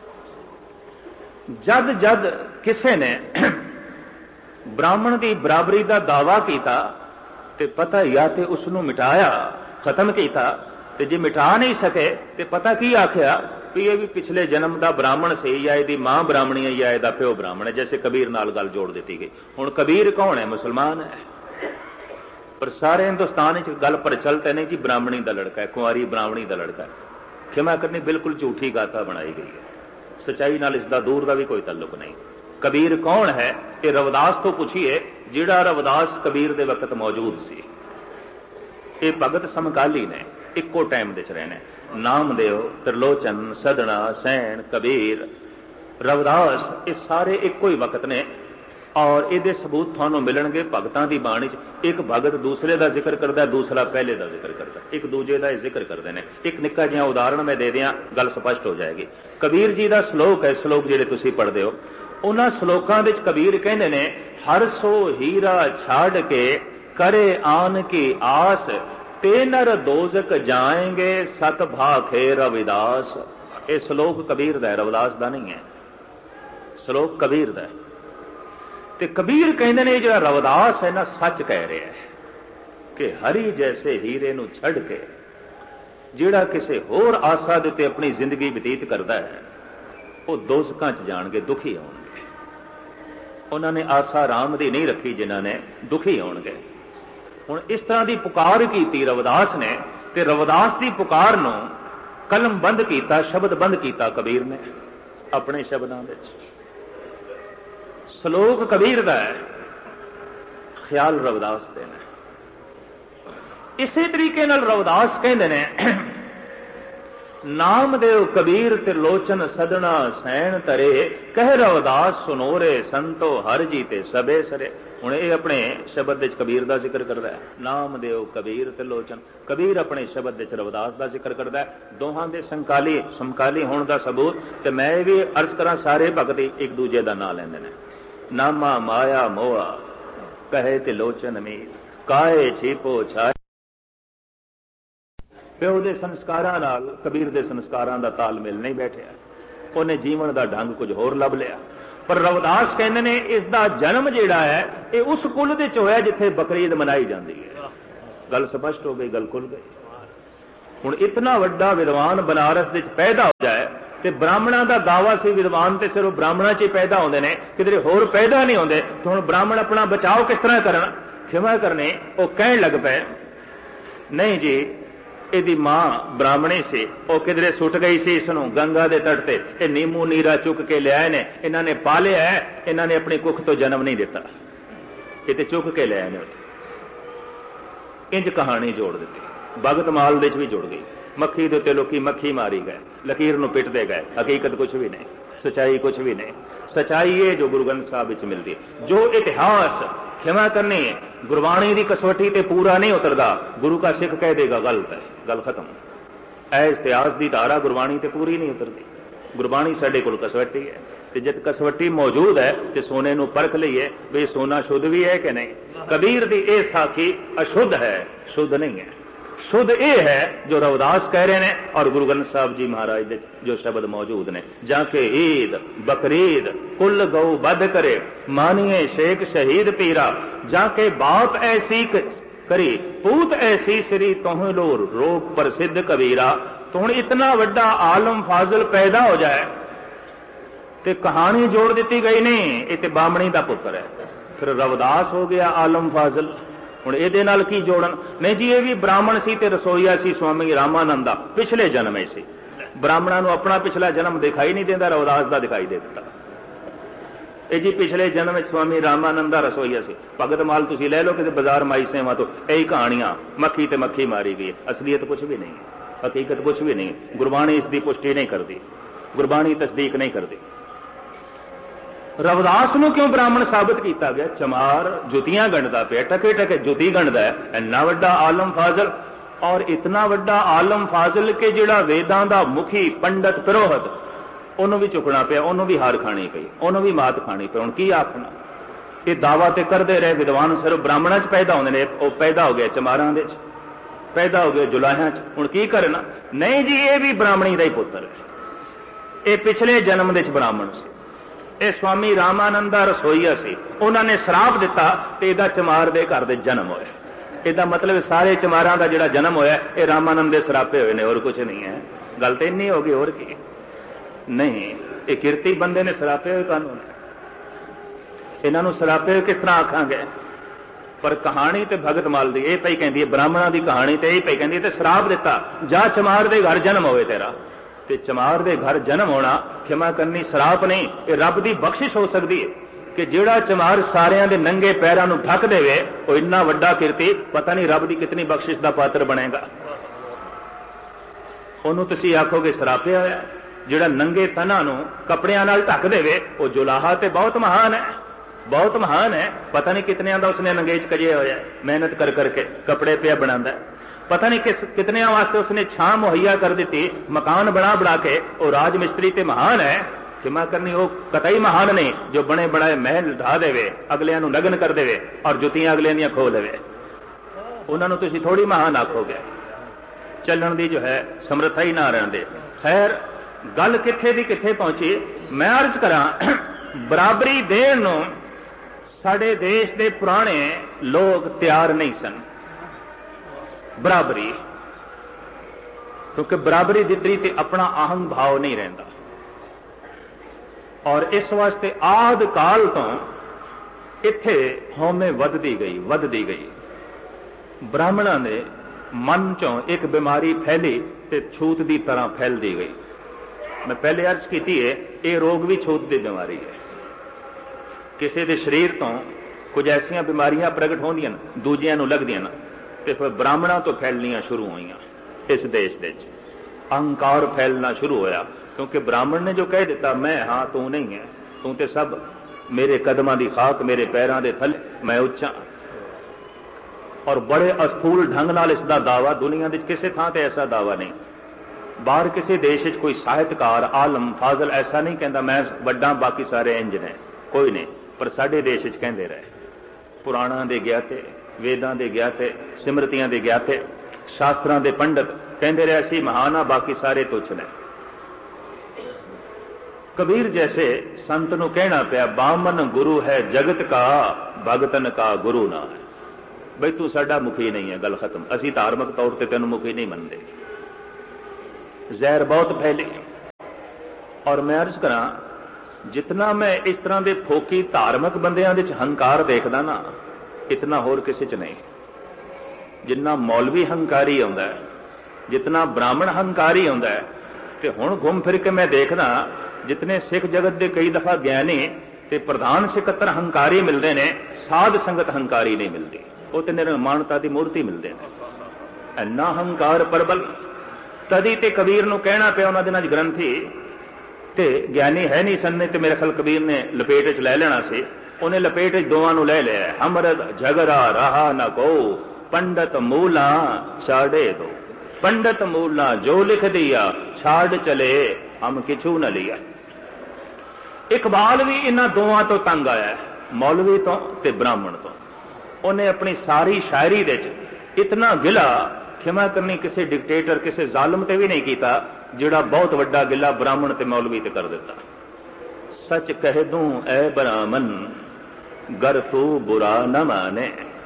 जद जद किसी ने ब्राह्मण की बराबरी का दावा किया तो पता या तो उसनों मिटाया, खत्म किया, तो जे मिटा नहीं सके तो पता की आख्या भी ये भी पिछले जन्म का ब्राह्मण से, या यदी मां ब्राह्मणी है या यदा प्यो ब्राह्मण है। जैसे कबीर नाल गल जोड़ दी गई। हुण कबीर कौन है? मुसलमान है, पर सारे हिंदुस्तान गल प्रचलित नहीं जी ब्राह्मणी का लड़का है, कुंवारी ब्राह्मणी का लड़का है। खिमा करनी बिल्कुल झूठी गाथा बनाई गई है, सच्चाई नाल इसका दूर का भी कोई तल्लुक नहीं। कबीर कौन है ये रविदास तो पूछिए, जिहड़ा रविदास कबीर दे वक्त मौजूद सी। ये भगत समकाली ने, इक्को टाइम दे च रहने। नामदेव, त्रिलोचन, सदना, सैन, कबीर, रविदास, ये सारे इक्को ही वक्त ने। और ये सबूत थानू मिलणगे भगतां दी बाणी च। एक भगत दूसरे का जिक्र करता, दूसरा पहले का जिक्र करता, एक दूजे का जिक्र करते हैं। एक निक्का जिहा उदाहरण मैं दे दियां, गल स्पष्ट हो जाएगी। कबीर जी का श्लोक है, श्लोक जिहड़े तुसी पढ़दे हो, उन्हां श्लोकां विच कबीर कहंदे ने, हर सो हीरा छाड़ के करे आन की आस, ते नर दोजक जाएंगे सत भाखे रविदास। ये श्लोक कबीर दा है, रविदास दा नहीं है। श्लोक कबीर दा है। ते कबीर कहंदे ने जिहड़ा रविदास है ना, सच कह रहा है कि हरी जैसे हीरे नूं छड़ के जिहड़ा किसी होर आसा दे उत्ते अपनी जिंदगी बतीत करता है, वो दोजकां च जाणगे, दुखी होणगे। उन्होंने आसा राम दी नहीं रखी, जिन्होंने दुखी होणगे। हुण इस तरह की पुकार की रविदास ने, ते रविदास की पुकार नूं कलम बंद किया, शब्द बंद किया कबीर ने अपने शब्दों विच। श्लोक कबीर दा है, ख्याल रविदास दे ने। इसे तरीके नाल रविदास कहंदे ने, नामदेव कबीर त्रिलोचन सदना सैन तरे, कह रविदास सुनोरे संतो हर जीते सबे सरे। हुण ये अपने शब्द विच कबीर का जिक्र करता है, नामदेव कबीर त्रिलोचन। कबीर अपने शब्द विच रविदास का जिक्र करता है। दोहां दे समकाली समकाली होने का सबूत ते मैं भी अर्ज करा, सारे भगत एक दूजे का नाम लैंदे ने। नामा माया मोआ कहे त्रिलोचन मीर, काए छिपो छाए। प्यो के संस्कारां नाल कबीर के संस्कारां का तालमेल नहीं बैठिया, उन्हें जीवन का ढंग कुछ होर लभ लिया। पर रविदास कहते ने इसका जन्म जिहड़ा है ये उस कुल दे च होया जिथे बकरीद मनाई जाती है। गल स्पष्ट हो गई, गल खुल गई। हुण इतना वड्डा विद्वान बनारस दे पैदा हो जाए तो ब्राह्मणों का दावा से विद्वान तो सिर्फ ब्राह्मणों च ही पैदा होंदे ने, किधरे होर पैदा नहीं होंदे। तो हुण ब्राह्मण अपना बचाव किस तरह करन? क्षमा करने वो कहन लग पे, नहीं जी ਇਹਦੀ मां ब्राह्मणी सी, वो किधरे सुट गई सी इसनों गंगा के तट से, ये नीमू नीरा चुक के लिया ने, इन्होंने पालिया है, इन्होंने अपनी कुख तो जन्म नहीं दिता, ये तो चुक के लिया ने। इंज कहानी जोड़ दी, भगत माल दे भी जुड़ गई। मक्खी के उत्ते लोकी मक्खी मारी गए, लकीर नूं पिटदे गए, हकीकत कुछ भी नहीं, सच्चाई कुछ भी नहीं। सच्चाई है जो गुरु ग्रंथ साहब विच मिलती है। जो इतिहास क्षमा करनी है गुरबाणी की कसवटी ते पूरा नहीं उतरदा, गुरु का सिख कह देगा गलत है, गल खत्म। ऐ इतिहास की धारा गुरबाणी ते पूरी नहीं उतरती। गुरबाणी साडे कोल कसवटी है, ते जद कसवटी मौजूद है तो सोने नूं परख लईए भी सोना शुद्ध भी है कि नहीं। कबीर दी ये साखी अशुद्ध है, शुद्ध नहीं है। शुद्ध ये है जो रविदास कह रहे हैं और गुरु ग्रंथ साहब जी महाराज दे जो शब्द मौजूद ने, जाके ईद बकरीद कुल गौ बध करे, मानिए शेख शहीद पीरा, जाके बाप ऐसी करी पूत ऐसी श्री तोह लो रोक प्रसिद्ध कबीरा। तो हुण इतना वड्डा आलम फाजिल पैदा हो जाए ते कहानी जोड़ दी गई नहीं, ये तो बामणी का पुत्र है, फिर रविदास हो गया आलम फाजिल। हुण इहदे नाल की जोड़न? नहीं जी, ये भी ब्राह्मण सी ते रसोईया सी स्वामी रामानंद दा, पिछले जन्म ही सी। ब्राह्मणों को अपना पिछला जन्म दिखाई नहीं देता, रविदास का दिखाई दे दिता। ये जी पिछले जन्म में स्वामी रामानंद दा रसोईया सी। भगत माल तुसीं लै लो कि बाजार माई सेवा तो यही कहानियां, मक्खी ते मक्खी मारी गई, असलियत कुछ भी नहीं, हकीकत कुछ भी नहीं। गुरबाणी इसकी पुष्टि नहीं करती, गुरबाणी तस्दीक नहीं करती। रविदास नूं क्यों ब्राह्मण साबित किया गया? चमार जुतियां गंढदा पिया, टके टके जुती गंढदा है, इन्ना वड्डा आलम फाजिल। और इतना वड्डा आलम फाजिल के जिहड़ा वेदां दा मुखी पंडित पुरोहित, उन्होंने भी चुकना पिया, उन्होंने भी हार खानी पई, उन्होंने भी मात खानी पई। हुण की आखना? ये दावा तो करते रहे विद्वान सिर्फ ब्राह्मणों च पैदा होंदे ने, वो पैदा हो गया चमारां दे च, पैदा हो गए जुलाहियां च। हुण की करना? नहीं जी, ये भी ब्राह्मणी का ही पुत्र है, ये पिछले जन्म दे च ब्राह्मण से। ये स्वामी रामानंद रसोईया सी, उन्होंने श्राप दिता तो यदा चमार दे घर दे जन्म होया। इसका मतलब सारे चमारां का जिहड़ा जन्म होया ये रामानंद दे श्रापे हुए ने, और कुछ नहीं है। गल तो इन्नी होगी, और की नहीं। ये किरती बंदे ने श्रापे हुए कानून, इन्हों श्रापे हुए किस तरह आखांगे? पर कहानी तो भगत माल दी ये पई कहती है, ब्राह्मणों की कहानी तो यही पई कहती है, श्राप दिता जा चमार दे घर जन्म होए तेरा। ते चमार दे घर जन्म होना क्षमा करनी श्राप नहीं, ये रब की बख्शिश हो सकती है कि जिहड़ा चमार सारियां दे नंगे पैरां नूं ढक देवे, वो इन्ना वड्डा किरती, पता नहीं रब की कितनी बख्शिश का पात्र बनेगा। उन्होंने तुसीं आखोगे श्रापिया होया, जिहड़ा नंगे तनां नूं कपड़ियां नाल ढक देवे, वो जुलाहा ते बहुत महान है, बहुत महान है। पता नहीं कितने का उसने नंगेज कजे होया, मेहनत कर करके कपड़े पे बनांदा है। पता नहीं किस कितने वास्ते उसने छां मुहैया कर दी, मकान बना बना के। वो राज मिस्त्री ते महान है, क्षमा करनी वो कतई महान नहीं जो बने बनाए महल ढा देवे, अगलियां नूं नगन कर देवे और जुतियां अगलियां दियां खो लेवे। उन्होंने तुसीं थोड़ी महान आखोगे, चलण दी जो है समर्था ही ना रहन दे। खैर गल किथे दी किथे पहुंची, मैं अर्ज करां बराबरी देण नूं साडे देश दे पुराने लोग तैयार नहीं सन। बराबरी, क्योंकि बराबरी दित्ती ते अपना अहम भाव नहीं रहिंदा, और इस वास्ते आद काल तो इत्थे हौमे वधदी गई वधदी गई। ब्राह्मणों ने मन चों एक बीमारी फैली ते छूत की तरह फैलती गई। मैं पहले अर्ज की है, ये रोग भी छूत की बीमारी है। किसी के शरीर तो कुछ ऐसिया बीमारियां प्रगट होंदियां दूजियां नूं लगदियां ते फिर ब्राह्मणों तो फैलनियां शुरू हुई। इस देश दे अहंकार फैलना शुरू होया, क्योंकि ब्राह्मण ने जो कह दिता मैं हाँ तू नहीं है, तू तो सब मेरे कदमां दी खाक मेरे पैरों के थले, मैं उच्चा। और बड़े अस्थूल ढंग नाल इसका दावा दुनिया के किसी थां ते ऐसा दावा नहीं। बाहर किसी देश में कोई साहित्यकार आलम फाजल ऐसा नहीं कहता मैं वड्डा बाकी सारे इंज ने, कोई नहीं। पर साडे देश च कहंदे रहे, पुराणों के ज्ञाते, वेदां के ज्ञाते, सिमरतियां के ज्ञाते, शास्त्रां के पंडित कहंदे रहे असीं महान आ, बाकी सारे तुच्छ ने। कबीर जैसे संत नूं कहना पिया बामन गुरु है जगत का भगतन का गुरु ना है। बई तू साडा मुखी नहीं है, गल खत्म। असी धार्मिक तौर पर तेन मुखी नहीं मनते। जहर बहुत फैली। और मैं अर्ज करा जितना मैं इस तरह के फोकी धार्मिक बंदियां दे हंकार देखदा ना, इतना होर किसी च नहीं। जिन्ना मौलवी हंकारी आउंदा है, जितना ब्राह्मण हंकारी आउंदा है, ते हुण घूम फिर के मैं देखदा जितने सिख जगत के कई दफा ज्ञानी ते प्रधान सिकत्तर हंकारी मिलते हैं, साध संगत हंकारी नहीं मिलती। वो तो निर्माणता की मूर्ति मिलते हैं। इन्ना हंकार प्रबल। तदी ते कबीर नूं कहना पिया उन्हां दिनां च ग्रंथी ते ज्ञानी है नहीं सन, ते मेरे ख्याल कबीर ने लपेट च लै लेना सी। उन्हें लपेट च दोवां नूं लै लिया। हमरद झगड़ा रहा न को पंडित मूला छाड़े दो, पंडित मूला जो लिख दिया छाड़ चले हम किछू न लिया। इकबाल भी इन्हां दोवां तो तंग आया, मौलवी तो ते ब्राह्मण तो। उन्हें अपनी सारी शायरी दे इतना गिला खिमा करनी किसी डिक्टेटर किसी जालम ते भी नहीं किया, जिहड़ा बहुत वड्डा गिला ब्राह्मण ते मौलवी ते कर दिता। सच कह दूं ऐ ब्राह्मण गर तू बुरा न माने,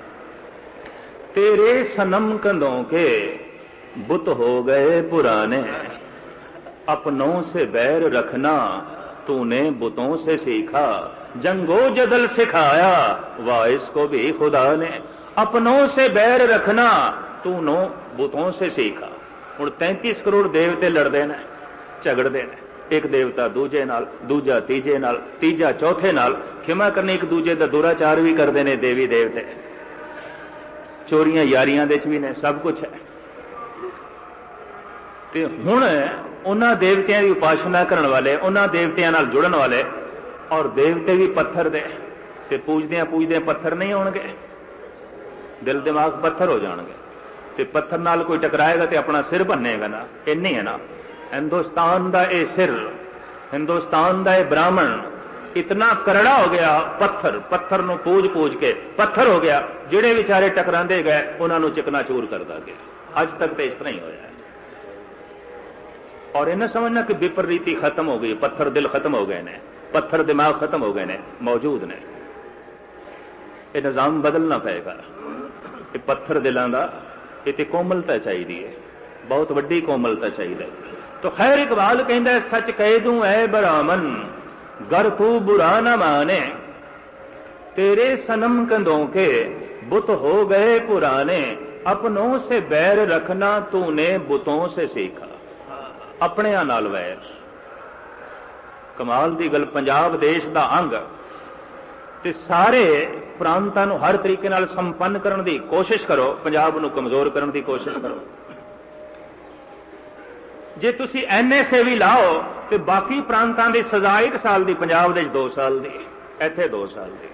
तेरे सनम कंधों के बुत हो गए पुराने। अपनों से बैर रखना तूने बुतों से सीखा, जंगो जदल सिखाया वाइस को भी खुदा ने। अपनों से बैर रखना तूनो बुतों से सीखा। हुण तैंतीस करोड़ देवते लड़ते हैं, झगड़ते हैं। एक देवता दूजे नाल, दूजा तीजे नाल, तीजा चौथे नाल। खिमा करनी एक दूजे का दुराचार भी करते हैं देवी देवते। चोरियां यारियां दे च भी ने, सब कुछ है। ते हुण उन्हां देवतियां की उपासना करने वाले, उन्हां देवतियां नाल जुड़न वाले, और देवते भी पत्थर दे, ते पूजदियां पूजदियां पत्थर नहीं होणगे, दिल दिमाग पत्थर हो जाणगे। ते पत्थर नाल कोई टकराएगा तो अपना सिर भन्नेगा ना, इन्नी है ना। हिंदुस्तान का यह सिर, हिंदुस्तान का यह ब्राह्मण इतना करड़ा हो गया, पत्थर पत्थर नूं पूज पूज के पत्थर हो गया। जिहड़े विचारे टकरांदे गए उन्हां नूं चिकनाचूर करदा गया। अज तक तो इस तरह ही होया है। और इन्हें समझना कि विपरीति खत्म हो गई, पत्थर दिल खत्म हो गए ने, पत्थर दिमाग खत्म हो गए ने, मौजूद ने। यह निजाम बदलना पेगा। ये पत्थर दिलों का इतनी कोमलता चाहिए है, बहुत वड्डी कोमलता चाहिए। तो खैर इकबाल कहता सच कह दूं ऐ ब्राह्मण गर तू बुरा न माने, तेरे सनम कंधों के बुत हो गए पुराने। अपनों से बैर रखना तूने बुतों से सीखा। अपने नाल वैर। कमाल दी गल, पंजाब देश दा अंग ते सारे प्रांतां नूं हर तरीके नाल संपन्न करने की कोशिश करो, पंजाब नूं कमजोर करने की कोशिश करो। जे तुसी एन एस ए भी लाओ तो बाकी प्रांतां दी सजा एक साल की, पंजाब दे दो साल की, इत्थे दो साल की।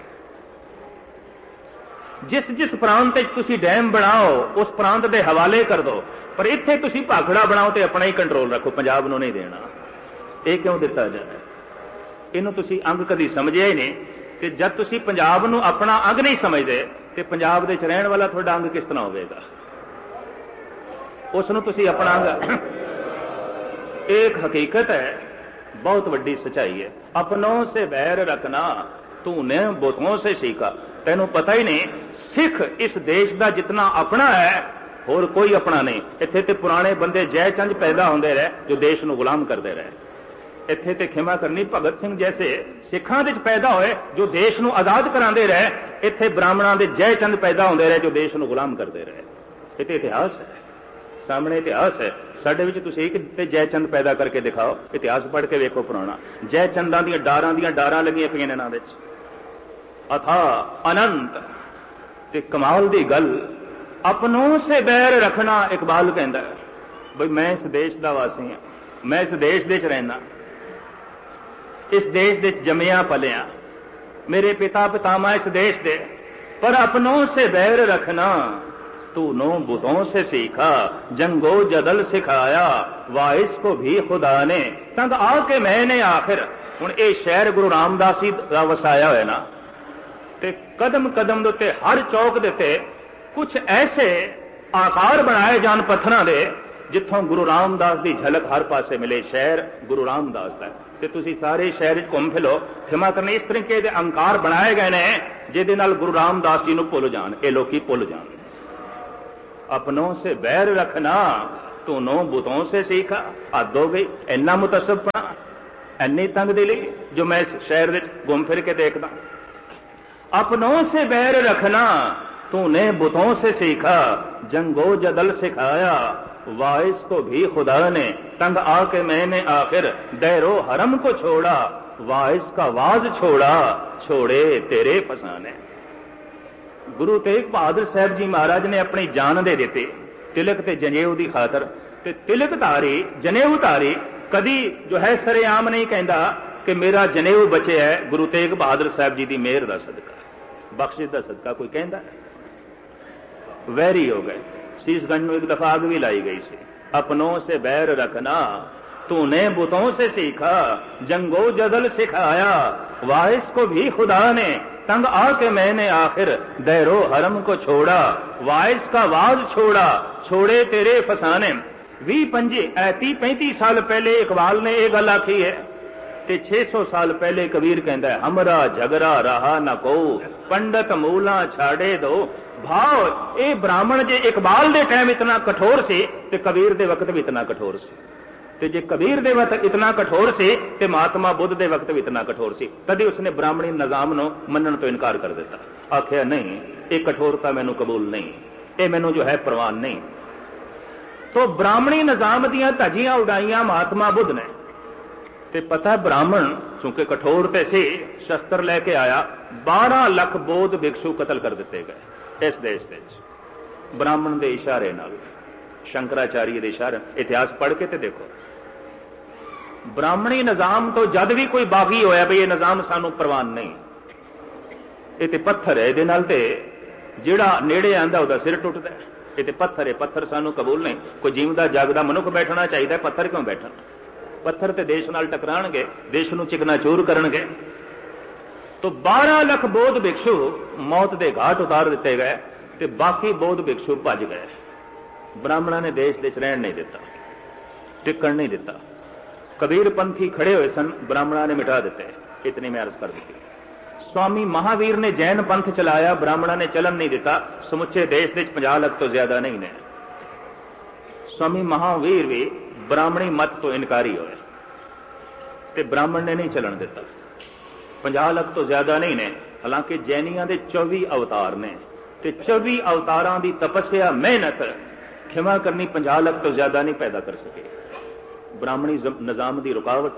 जिस जिस प्रांत तुसी डैम बनाओ उस प्रांत के हवाले कर दो, पर इत्थे तुसी भाखड़ा बनाओ तो अपना ही कंट्रोल रखो, पंजाब नूं नहीं देना। ये क्यों दिता जाए? इनू तुसी अंग कभी समझिया ही नहीं। कि जब तुसी पंजाब नूं अपना अंग नहीं समझते तो पंजाब दे च रहण वाला तुहाडा अंग किस तरह होवेगा? उसनूं तुसी अपना अंग। एक हकीकत है, बहुत वड्डी सच्चाई है। अपनों से बैर रखना तूने बुतों से सीखा। तैनूं पता ही नहीं सिख इस देश का जितना अपना है होर कोई अपना नहीं। इत्थे ते पुराने बंदे जय चंद पैदा होंदे रहे जो देश नूं गुलाम करते रहे। इत्थे ते खिमा करनी भगत सिंह जैसे सिखां दे पैदा होए जो देश नूं आजाद करांदे रहे। इत्थे ब्राह्मणां दे जय चंद पैदा होंदे रहे जो देश नूं गुलाम करते रहे। ये तो इतिहास है, सामने इतिहास है। साडे विच तुसीं एक ते जय चंद पैदा करके दिखाओ, इतिहास पढ़ के वेखो पुराना। जय चंदां दीयां डारां दीयां डारां लगियां पईआं ने इन्हां विच, अथा अनंत। ते कमाल दी गल, अपनों से बैर रखना। इकबाल कहता है बई मैं इस देश का वासी हाँ, मैं इस देश दे च रहना, इस देश दे जमिया पलिया, मेरे पिता पितामा इस देश दे, पर अपनों से बैर रखना तूनो बुतों से सीखा। जंगो जदल सिखाया वाइस को भी खुदा ने। तंग आके मैंने आखिर हुण ये शहर गुरु रामदास जी दा वसाया होया ना, ते कदम कदम दे उत्ते हर चौक दे उत्ते कुछ ऐसे आकार बनाए जान पत्थरां दे जिथों गुरु रामदास की झलक हर पासे मिले, शहर गुरु रामदास का ते तुसी सारे शहर घूम फिलो। खिमा करने इस तरीके के अंकार बनाए गए ने जिहदे नाल गुरु रामदास जी नूं भुल जाण, ये लोग भुल जाण। अपनों से बैर रखना तू नो बुतों से सीखा। हद हो गई, इन्ना मुतसबपना, इन्नी तंग दिली जो मैं इस शहर में घूम फिर के देखदा। अपनों से बैर रखना तूने बुतों से सीखा, जंगो जदल सिखाया वाइस को भी खुदा ने, तंग आके मैंने आखिर दैरो हरम को छोड़ा, वाइस का वाज छोड़ा छोड़े तेरे फसाने। गुरु तेग बहादुर साहब जी महाराज ने अपनी जान दे दिते तिलक ते जनेऊ की खातर। ते तिलक धारी जनेऊ धारी कदी जो है सरेआम नहीं कहता कि मेरा जनेऊ बचे है गुरु तेग बहादुर साहब जी की मेहर का सदका, बख्शिश का सदका। कोई कहता वैरी हो गए। शीशगंज में एक दफा आग भी लाई गई सी। अपनों से बैर रखना तूने बुतों से सीखा, जंगो जदल सिखाया वाइस को भी खुदा ने, तंग आके मैंने आखिर दैरो हरम को छोड़ा, वाइस का वाज छोड़ा छोड़े तेरे फसाने। भी पंजी ऐती पैंती साल पहले इकबाल ने यह गल आखी है ते छे सौ साल पहले कबीर कहता है हमरा झगड़ा रहा न को, पंडित मूला छाड़े दो। भाव ये ब्राह्मण जे इकबाल दे टाइम इतना कठोर से ते कबीर दे वक्त भी इतना कठोर से, ते जे कबीर दे वक्त इतना कठोर से ते महात्मा बुद्ध दे वक्त भी इतना कठोर से। तभी उसने ब्राह्मणी निजाम नो मनन तो इनकार कर दिता। आखिया नहीं, ये कठोरता मैनू कबूल नहीं, ये मैनू जो है प्रवान नहीं। तो ब्राह्मणी निजाम दियां धजियां उड़ाइयां महात्मा बुद्ध ने। ते पता ब्राह्मण चूंकि कठोर ते से शस्त्र लैके आया, बारह लख बौद्ध भिक्षु कतल कर दिते गए इस देश दे ब्राह्मण के इशारे नाल, शंकराचार्य के इशारे। इतिहास पढ़ के ते देखो। ब्राह्मणी निजाम तो जद भी कोई बागी होया भी ये निजाम सानू प्रवान नहीं, ये ते पत्थर है, इहदे नाल ते जिहड़ा नेड़े आंदा उहदा सिर टुटदा है। ये ते पत्थर है, पत्थर सानू कबूल नहीं। कोई जीवदा जागदा मनुख बैठना चाहिए, पत्थर क्यों बैठना? पत्थर ते देश नाल टकराणगे, देश नूं चिकनाचूर करनगे। तो बारह लख बौद्ध भिक्षु मौत के घाट उतार दिते गए ते बाकी बौद्ध भिक्षु भज गए। ब्राह्मणों ने देश दे रहन नहीं दिता, टिकण नहीं दिता। कबीर पंथी खड़े हुए सन, ब्राह्मणों ने मिटा दिते। इतनी मैं अर्ज कर दी। स्वामी महावीर ने जैन पंथ चलाया, ब्राह्मणों ने चलन नहीं दिता। समुचे देश के पचास लाख तो ज्यादा नहीं ने। स्वामी महावीर भी ब्राह्मणी मत तो इनकारी होए ते ब्राह्मण ने नहीं चलन दिता। पचास लाख तो ज्यादा नहीं ने। हालांकि जैनियां दे चौबी अवतार ने ते चौबी अवतारां दी तपस्या मेहनत खिमा करनी पचास लाख तो ज्यादा नहीं पैदा कर सके। ब्राह्मणी निजाम की रुकावट।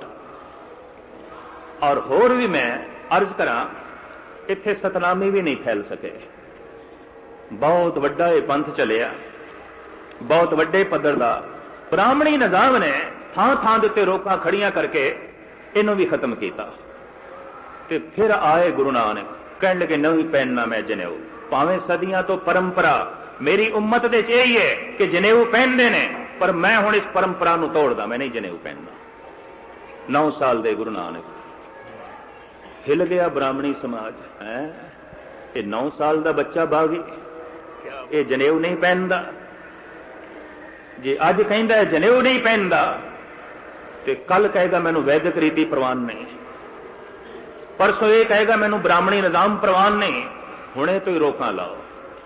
और होर भी मैं अर्ज करा, इत्थे सतनामी भी नहीं फैल सके। बहुत वड्डा ये पंथ चलिया, बहुत वड्डे पद्धर दा। ब्राह्मणी निजाम ने थां थां दे उत्ते रोकां खड़ियां करके इन्हों भी खत्म किया। ते फिर आए गुरु नानक, कहने लगे नहीं पहनना मैं जनेऊ। भावें सदियां तो परंपरा मेरी उम्मत दे यही है कि जनेऊ पहनते ने, पर मैं हुण इस परंपरा नूं तोड़दा, मैं नहीं जनेऊ पहनना। नौ साल दे गुरु नानक। हिल गया ब्राह्मणी समाज है। ये नौ साल का बच्चा बागी, ये जनेऊ नहीं पहनता। जे अज कहता है जनेऊ नहीं पहनता तो कल कहेगा मैनू वैदिक रीति प्रवान नहीं, परसों ये कहेगा मैनू ब्राह्मणी निजाम प्रवान नहीं। हुणे तो ही रोकां लाओ।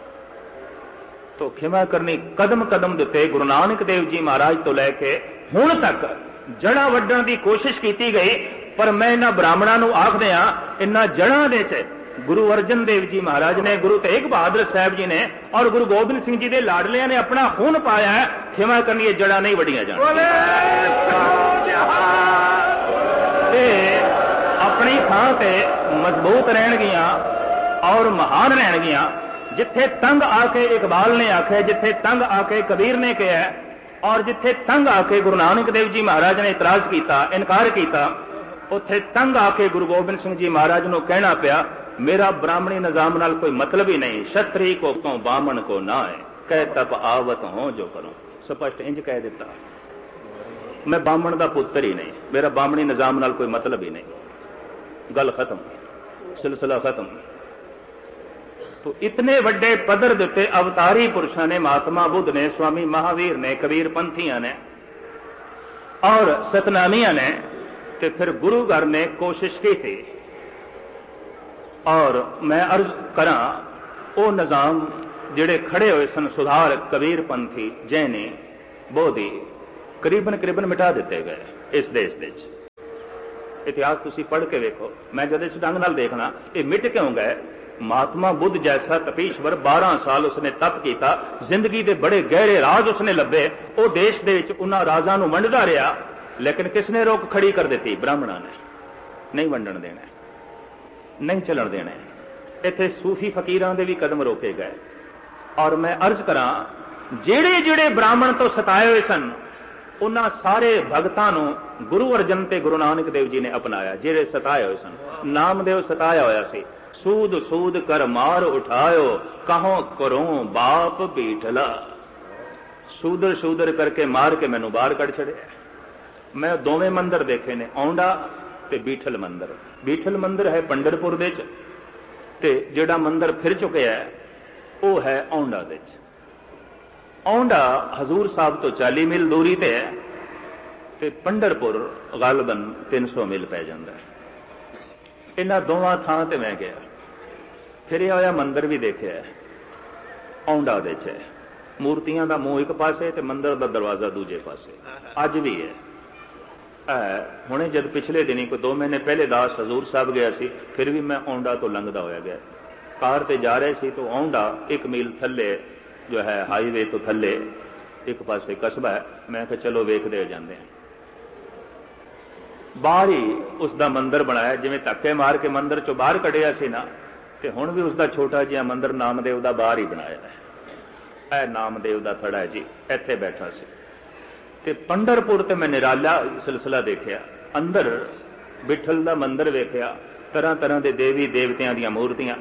तो खिमा करनी कदम कदम दिते गुरु नानक देव जी महाराज तो लैके हुण तक जड़ा वड्डण की कोशिश की गई। पर मैं इन्हां ब्राह्मणों नूं आखदे हां, इन्हां जड़ां दे च गुरु अर्जन देव जी महाराज ने, गुरु तेग बहादुर साहब जी ने और गुरु गोबिंद सिंह जी के लाडलियां ने अपना खून पाया है। खिमा करनी ये जड़ा नहीं वड़ियां जाण। अपनी थां ते मजबूत रहणगियां और महान रहणगियां। जिथे तंग आके इकबाल ने आखे, जिथे तंग आके कबीर ने कहा, और जिथे तंग आके गुरु नानक देव जी महाराज ने इतराज किया, इनकार किया, उत्थे तंग आके गुरु गोबिंद सिंह जी महाराज को कहना पिया मेरा ब्राह्मणी निजाम नाल कोई मतलब ही नहीं। क्षत्रिय को तो बामण को ना है, कह तप आवत हो जो करो। स्पष्ट इंज कह दिता, मैं बामण का पुत्र ही नहीं, मेरा बामणी निजाम नाल कोई मतलब ही नहीं। गल खत्म, सिलसिला खत्म। तो इतने वड्डे पदर दे उत्ते अवतारी पुरुषों ने, महात्मा बुद्ध ने, स्वामी महावीर ने, कबीर पंथियां ने और सतनामियां ने, तो फिर गुरु घर ने कोशिश की थी। और मैं अर्ज करा वो निजाम जिहड़े खड़े हुए सन सुधार कबीर पंथी जैनी बोधी करीबन करीबन मिटा दिते गए इस देश दे। इतिहास तुसी पढ़ के वेखो। मैं जब इस ढंग नाल देखना ये मिट क्यों गए। महात्मा बुद्ध जैसा तपीश्वर बारह साल उसने तप किया, जिंदगी के बड़े गहरे राज उसने लभे, वो देश दे विच उन्हां राजां नूं वंडदा रहा, लेकिन किसने रोक खड़ी कर दी? ब्राह्मणा ने। नहीं वंडण देना, नहीं चलन देना। इत्थे सूफी फकीरां दे भी कदम रोके गए। और मैं अर्ज करा जेड़े जेड़े ब्राह्मण तो सताए हुए सन उन्हां सारे भगतां नूं गुरु अर्जन ते गुरु नानक देव जी ने अपनाया। जेड़े सताए हुए सन, नामदेव सताया होया सी, सूद सूद कर मार उठायो कहो करो बाप बीठला। सूदर सूदर करके मार के मैनू बाहर कढ़ छड़िया। मैं दोवें मंदिर देखे ने, औंडा ते बीठल मंदिर। बीठल मंदिर है पंढरपुर दे च, ते जिहड़ा मंदिर फिर चुकिया है वो है औंडा दे च। औंडा हजूर साहब तो चाली मील दूरी ते है, ते पंढरपुर गालबन तीन सौ मील पै जांदा है। इन्हां दोवां थां ते मैं गया, फिर होया मंदिर भी देखिया है। औंडा दे च है, मूर्तियां दा मूँह एक पासे ते मंदिर दा दरवाजा दूजे पासे। अज भी है। हुणे जब पिछले दिनी कोई दो महीने पहले दास हजूर साहब गया सी, फिर भी मैं औंडा तो लंघदा होया गया। कार ते जा रहे सी तो औंडा एक मील थल्ले जो है हाईवे तो थल्ले एक पासे कस्बा है। मैं कहा चलो वेखदे जांदे हैं। बाहर ही उसका मंदिर बनाया, जिवें धक्के मार के मंदिर चो बाहर कढ़िया सी ना, ते हुण भी उसका छोटा जिहा मंदिर नामदेव का बाहर ही बनाया है। ए नामदेव का थड़ा है जी, इत्थे बैठा सी। ते पंढरपुर ते मैं निराला सिलसिला देखिया। अंदर बिठल का मंदिर वेख्या, तरह तरह के देवी देवतियां दी मूर्तियां।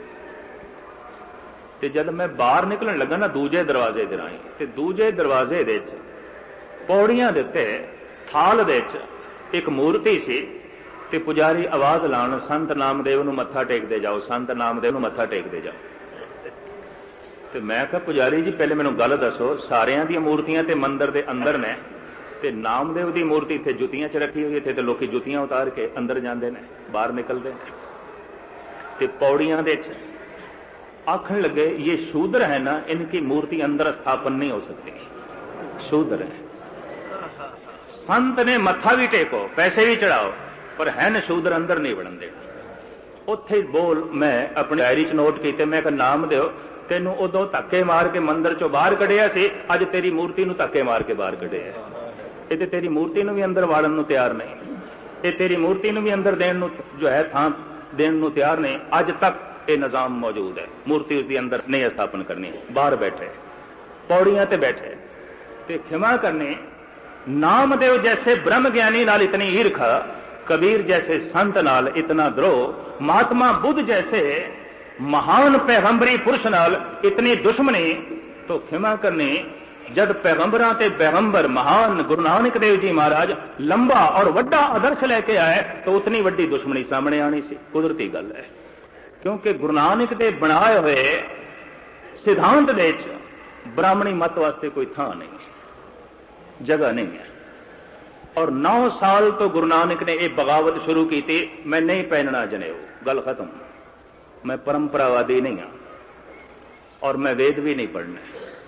ते जब मैं बाहर निकलन लगा ना दूजे दरवाजे दे राहीं, ते दूजे दरवाजे दे विच पौड़ियां दे उत्ते थाल दे विच एक मूर्ति सी, ते पुजारी आवाज लाण संत नामदेव नूं मत्था टेकदे जाओ, संत नामदेव नूं मत्था टेकदे जाओ। ते मैं कहा पुजारी जी पहले मैनूं गल दसो, सारियां दी मूर्तियां ते मंदिर दे अंदर ने, ते नामदेव दी मूर्ति इत्थे जुत्तियां च रखी हुई, इत्थे ते लोकी जुत्तियां उतार के अंदर जांदे ने, बाहर निकलदे ने। ते पौड़ियां दे च आखण लगे ये शूद्र है ना, इनकी मूर्ति अंदर स्थापन नहीं हो सकती, शूद्र है। संत ने मत्था भी टेको, पैसे भी चढ़ाओ, पर है न शूद्र अंदर नहीं वड़न देना। उत्थे बोल मैं अपनी डायरी च नोट कीते, मैं कहा नामदेव तेनू उदों धक्के मार के मंदिर चो बाहर कढ़िया सी, अज तेरी मूर्ति नूं धक्के मार के बाहर कढ़िया। ये तेरी मूर्ति नूं भी अंदर वाड़न नूं तैयार नहीं, ये तेरी मूर्ति नूं भी अंदर देण नूं जो है थां देण नूं तैयार नहीं। अज तक ये निजाम मौजूद है, मूर्ति उसके अंदर नहीं स्थापन करनी, बाहर बैठे पौड़ियां ते बैठे। ते क्षमा करनी, नामदेव जैसे ब्रह्म ज्ञानी नाल इतनी ईर्खा, कबीर जैसे संत नाल इतना द्रोह, महात्मा बुद्ध जैसे महान पैगंबरी पुरुष नाल इतनी दुश्मनी, तो क्षमा करनी जब पैगंबरां ते पैगंबर महान गुरु नानक देव जी महाराज लंबा और वड्डा आदर्श लेके आए, तो उतनी वड्डी दुश्मनी सामने आनी सी। कुदरती गल है, क्योंकि गुरु नानक दे बनाए हुए सिद्धांत दे ब्राह्मणी मत वास्ते कोई थां नहीं, जगह नहीं है। और नौ साल तो गुरु नानक ने यह बगावत शुरू की थी, मैं नहीं पहनना जनेऊ, गल खत्म। मैं परंपरावादी नहीं हाँ और मैं वेद भी नहीं पढ़ने।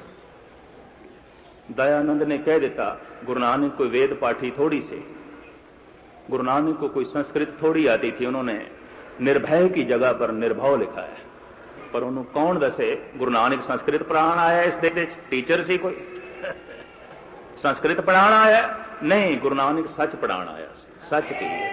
दयानंद ने कह दिता गुरु नानक कोई वेद पाठी थोड़ी से, गुरु नानक को कोई संस्कृत थोड़ी आती थी, उन्होंने निर्भय की जगह पर निर्भव लिखा है। पर उन्होंने कौन दसे गुरु नानक संस्कृत पढ़ाना आया इस देश? टीचर सी कोई संस्कृत पढ़ाना आया? नहीं, गुरु नानक सच पढ़ाना आया, सच की है।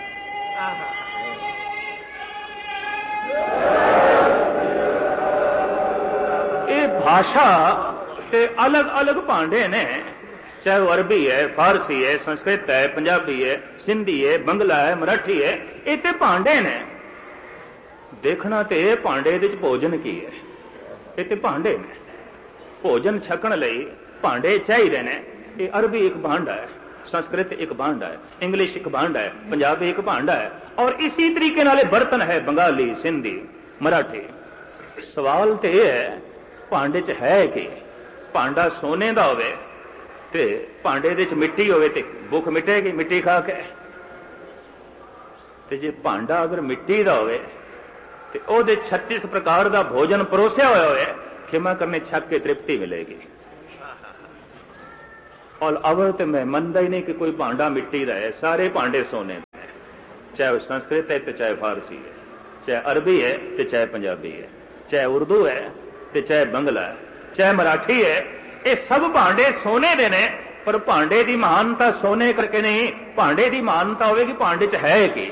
ये भाषा के अलग अलग भांडे ने, चाहे वो अरबी है, फारसी है, संस्कृत है, पंजाबी है, सिंधी है, बंगला है, मराठी है, ये तो भांडे ने। देखना तो यह भांडे दे भोजन की है, ये तो भांडे ने। भोजन छकण लई भांडे चाहिए ने। ये अरबी एक भांडा है, संस्कृत एक भांडा है, इंग्लिश एक भांडा है, पंजाबी एक भांडा है, और इसी तरीके नाले बर्तन है बंगाली, सिंधी, मराठी। सवाल तो यह है भांडे च है कि भांडा सोने का होवे ते भांडे दे च मिट्टी होवे ते भुख मिटेगी मिट्टी खा के। ते जे भांडा अगर मिट्टी का होवे ते ओहदे छत्तीस प्रकार का भोजन परोसिया होया होवे, खिमा करने छक के तृप्ति मिलेगी। और अवल तो मैं मनता ही नहीं कि कोई भांडा मिट्टी का है, सारे भांडे सोने का है, चाहे वह संस्कृत है तो चाहे फारसी है, चाहे अरबी है तो चाहे पंजाबी है, चाहे उर्दू है तो चाहे बंगला है, चाहे मराठी है, ये सब भांडे सोने दे ने। पर भांडे की महानता सोने करके नहीं, भांडे की महानता होगी भांडे च है कि।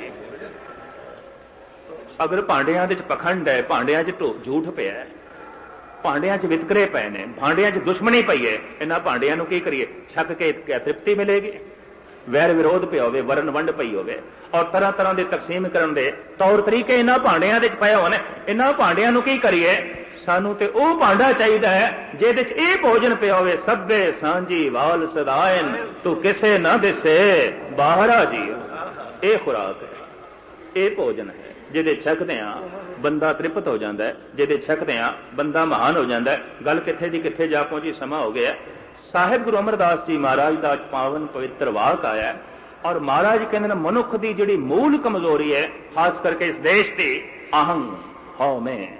अगर भांडिया दे च पखंड है, भांडिया च झूठ पिया है, भांडिया च वितकरे पे ने, भांडिया च दुश्मनी पई है, इन्हां भांडिया नूं की करिए? छक के क्या तृप्ति मिलेगी? वैर विरोध पिया होवे, वरण वंड पई होवे और तरह तरह के तकसीम करन दे तौर तरीके इन्हां भांडिया दे च पए होने, इन्हां भांडिया नूं की करिए? सानू ते ओ भांडा चाहिदा है जिहदे च इह भोजन पिया होवे, सभे सांझी वाल सदायन तू किसे ना दिसे बाहरा जी। ये खुराक है, ये भोजन है जिहदे छकदे आ बंदा तृप्त हो जाता है, जिहदे छकदे आ बंदा महान हो जाता है। गल कित्थे दी कित्थे जा पहुंची, समा हो गया। साहिब गुरु अमरदास जी महाराज का पावन पवित्र वाक आया और महाराज कहते मनुख की जिहड़ी मूल कमजोरी है, खास करके इस देश की, अहं हौ में,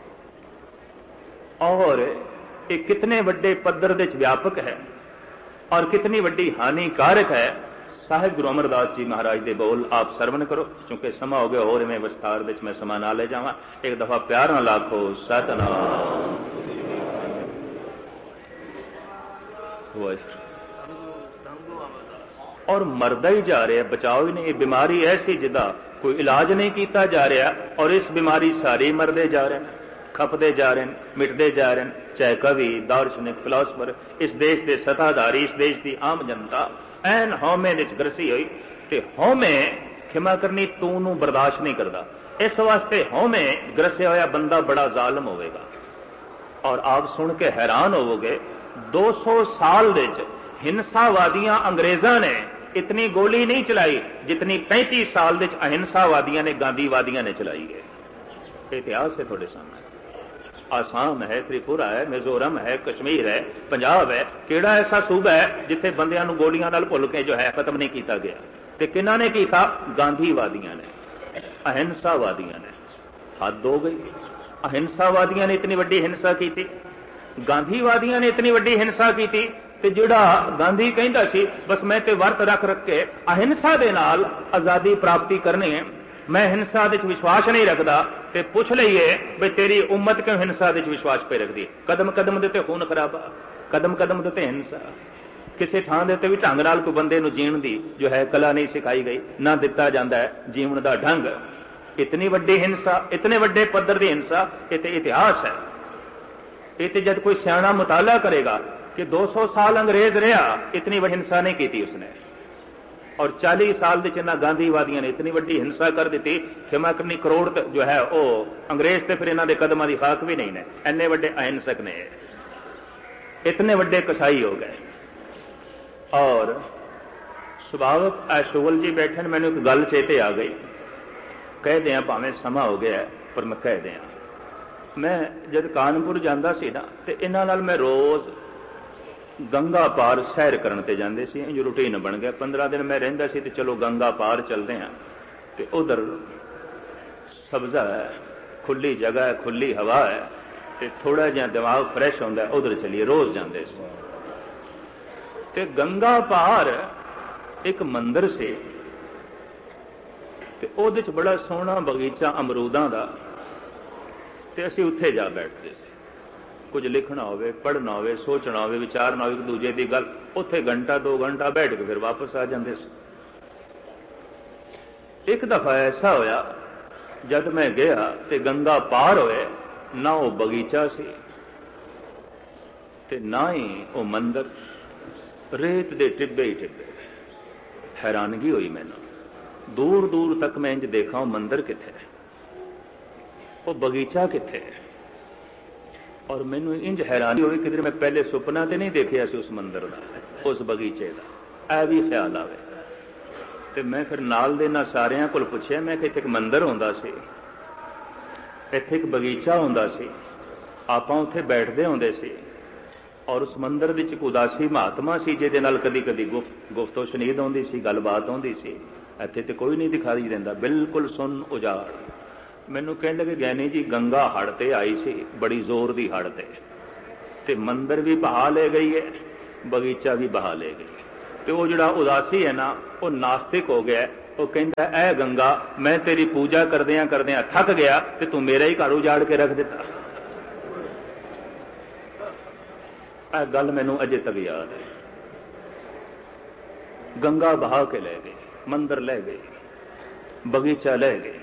और ये कितने वड्डे पद्धर दे व्यापक है और कितनी वड्डी हानिकारक है। साहिब गुरु अमरदास जी महाराज के बोल आप सरवण करो, क्योंकि समा हो गया होर में विस्तार विच मैं समा ना ले जावां। एक दफा प्यार नाल आखो सतनाम। और मरदा ही जा रहा, बचाओ ही नहीं। बीमारी ऐसी जिदा कोई इलाज नहीं किया जा रहा और इस बीमारी सारी मरदे जा रहे हैं, खपते जा रहे हैं, मिटते जा रहे हैं। चाहे कवि, दार्शनिक, फिलोसफर, इस देश के सत्ताधारी, इस देश की आम जनता एन हौमे विच ग्रसी हुई। ते हौमे खिमा करनी तू नूं बर्दाश्त नहीं करता, इस वास्ते हौमे ग्रसिया होया बंदा बड़ा जालम होवेगा। और आप सुन के हैरान होवोगे, दो सौ साल विच हिंसावादियां अंग्रेजां ने इतनी गोली नहीं चलाई जितनी पैंतीस साल विच अहिंसावादियां ने, गांधीवादियां ने चलाई है। इतिहास है थोड़े सामने। आसाम है, त्रिपुरा है, मिजोरम है, कश्मीर है, पंजाब है, केड़ा ऐसा सूबा है जिथे बंदियां नूं गोलियां नाल भुल के जो है खत्म नहीं किया गया? ते किन्हां ने कीता? गांधीवादियां ने, अहिंसावादियां ने। हद हो गई। अहिंसावादियां ने इतनी वड्डी हिंसा की, गांधीवादियां ने इतनी वड्डी हिंसा की, ते जिहड़ा गांधी कहंदा सी बस मैं ते वर्त रख रख के अहिंसा दे नाल आजादी प्राप्ति करनी है, मैं हिंसा दे विश्वास नहीं रखता, ते पुछ लईए भी तेरी उम्मत क्यों हिंसा दे विश्वास पे रखती? कदम कदम दे ते खून खराबा, कदम कदम दे ते हिंसा, किसी थां दे ते भी ढंग नाल कोई बंदे नूं जीण दी जो है कला नहीं सिखाई गई, ना दिता जाता है जीवन का ढंग। इतनी वड्डी हिंसा, इतने वड्डे पद्धर की हिंसा, ये ते इतिहास है। ये ते जब कोई सियाणा मुताला करेगा कि दो सौ साल अंग्रेज रहा, इतनी वड्डी हिंसा नहीं की उसने, और चालीस साल के इन्होंने गांधीवादियों ने इतनी वड्डी हिंसा कर दी। खिमा करनी करोड़ जो है वो अंग्रेज तो फिर इन्हों के कदमों की खाक भी नहीं ने, इन्ने वड्डे अहिंसक ने, इतने वड्डे कसाई हो गए। और सुभावक शुगल जी बैठे, मैंने एक गल चेते आ गई, कह दें भावें समा हो गया पर मैं कह दें। मैं जब कानपुर जाता सी ना, तो इन्हां नाल मैं रोज़ गंगा पार सैर करन ते जांदे सी, इंज रूटीन बन गया। पंद्रह दिन मैं रहिंदा सी, ते चलो गंगा पार चलते हैं, ते उधर सब्जा है, खुली जगह है, खुली हवा है, ते थोड़ा जिहा दिमाग फ्रैश होंदा है, उधर चलिए। रोज़ जांदे सी। ते गंगा पार एक मंदिर से, ते उहदे च बड़ा सोहना बगीचा अमरूदां दा, ते असीं उत्थे जा बैठते सी। कुछ लिखना होवे, पढ़ना होवे, सोचना होवे, विचारना होवे एक दूजे की गल, उत्थे घंटा दो घंटा बैठ के फिर वापस आ जाते सी। एक दफा ऐसा होया, जब मैं गया ते गंगा पार होए, ना वो बगीचा सी ते ना ही वो मंदिर, रेत दे टिब्बे ही टिब्बे। हैरानगी हुई मैनू, दूर दूर तक मैं इंज देखा वो मंदिर किथे, वो बगीचा किथे, और मैनू इंज हैरानी हुई कि मैं पहले सुपना तो नहीं देखा सी उस मंदिर का, उस बगीचे का। ऐ भी ख्याल आवे ते मैं फिर नाल दे ना सारियां कोल पुछया, मैं कि इत्थे एक मंदिर होंदा सी, ਇੱਥੇ ਇੱਕ ਬਗੀਚਾ ਹੁੰਦਾ ਸੀ, ਆਪਾਂ ਉੱਥੇ ਬੈਠਦੇ ਹੁੰਦੇ ਸੀ ਔਰ ਉਸ ਮੰਦਰ ਵਿੱਚ ਇੱਕ ਉਦਾਸੀ ਮਹਾਤਮਾ ਸੀ ਜਿਹਦੇ ਨਾਲ ਕਦੀ ਕਦੀ ਗੁਫਤ ਗੁਫਤੋ ਸ਼ਨੀਦ ਆਉਂਦੀ ਸੀ, ਗੱਲਬਾਤ ਆਉਂਦੀ ਸੀ। ਇੱਥੇ ਤੇ ਕੋਈ ਨਹੀਂ ਦਿਖਾਈ ਦਿੰਦਾ, ਬਿਲਕੁਲ ਸੁੰਨ ਉਜਾੜ। ਮੈਨੂੰ ਕਹਿਣ ਲੱਗੇ ਗਿਆਨੀ ਜੀ ਗੰਗਾ ਹੜ੍ਹ ਤੇ ਆਈ ਸੀ, ਬੜੀ ਜ਼ੋਰ ਦੀ ਹੜ੍ਹ ਤੇ ਤੇ ਮੰਦਰ ਵੀ ਬਹਾ ਲੈ ਗਈ ਹੈ, ਬਗੀਚਾ ਵੀ ਬਹਾ ਲੈ ਗਈ। ਤੇ ਉਹ ਜਿਹੜਾ ਉਦਾਸੀ ਹੈ ਨਾ, ਉਹ ਨਾਸਤਿਕ ਹੋ ਗਿਆ। ਉਹ ਕਹਿੰਦਾ ਐ ਗੰਗਾ, ਮੈਂ ਤੇਰੀ ਪੂਜਾ ਕਰਦਿਆਂ ਕਰਦਿਆਂ ਥੱਕ ਗਿਆ ਤੇ ਤੂੰ ਮੇਰਾ ਹੀ ਘਰ ਉਜਾੜ ਕੇ ਰੱਖ ਦਿੱਤਾ। ਇਹ ਗੱਲ ਮੈਨੂੰ ਅਜੇ ਤੱਕ ਯਾਦ ਹੈ। ਗੰਗਾ ਬਹਾ ਕੇ ਲੈ ਗਈ, ਮੰਦਰ ਲੈ ਗਈ, ਬਗੀਚਾ ਲੈ ਗਈ।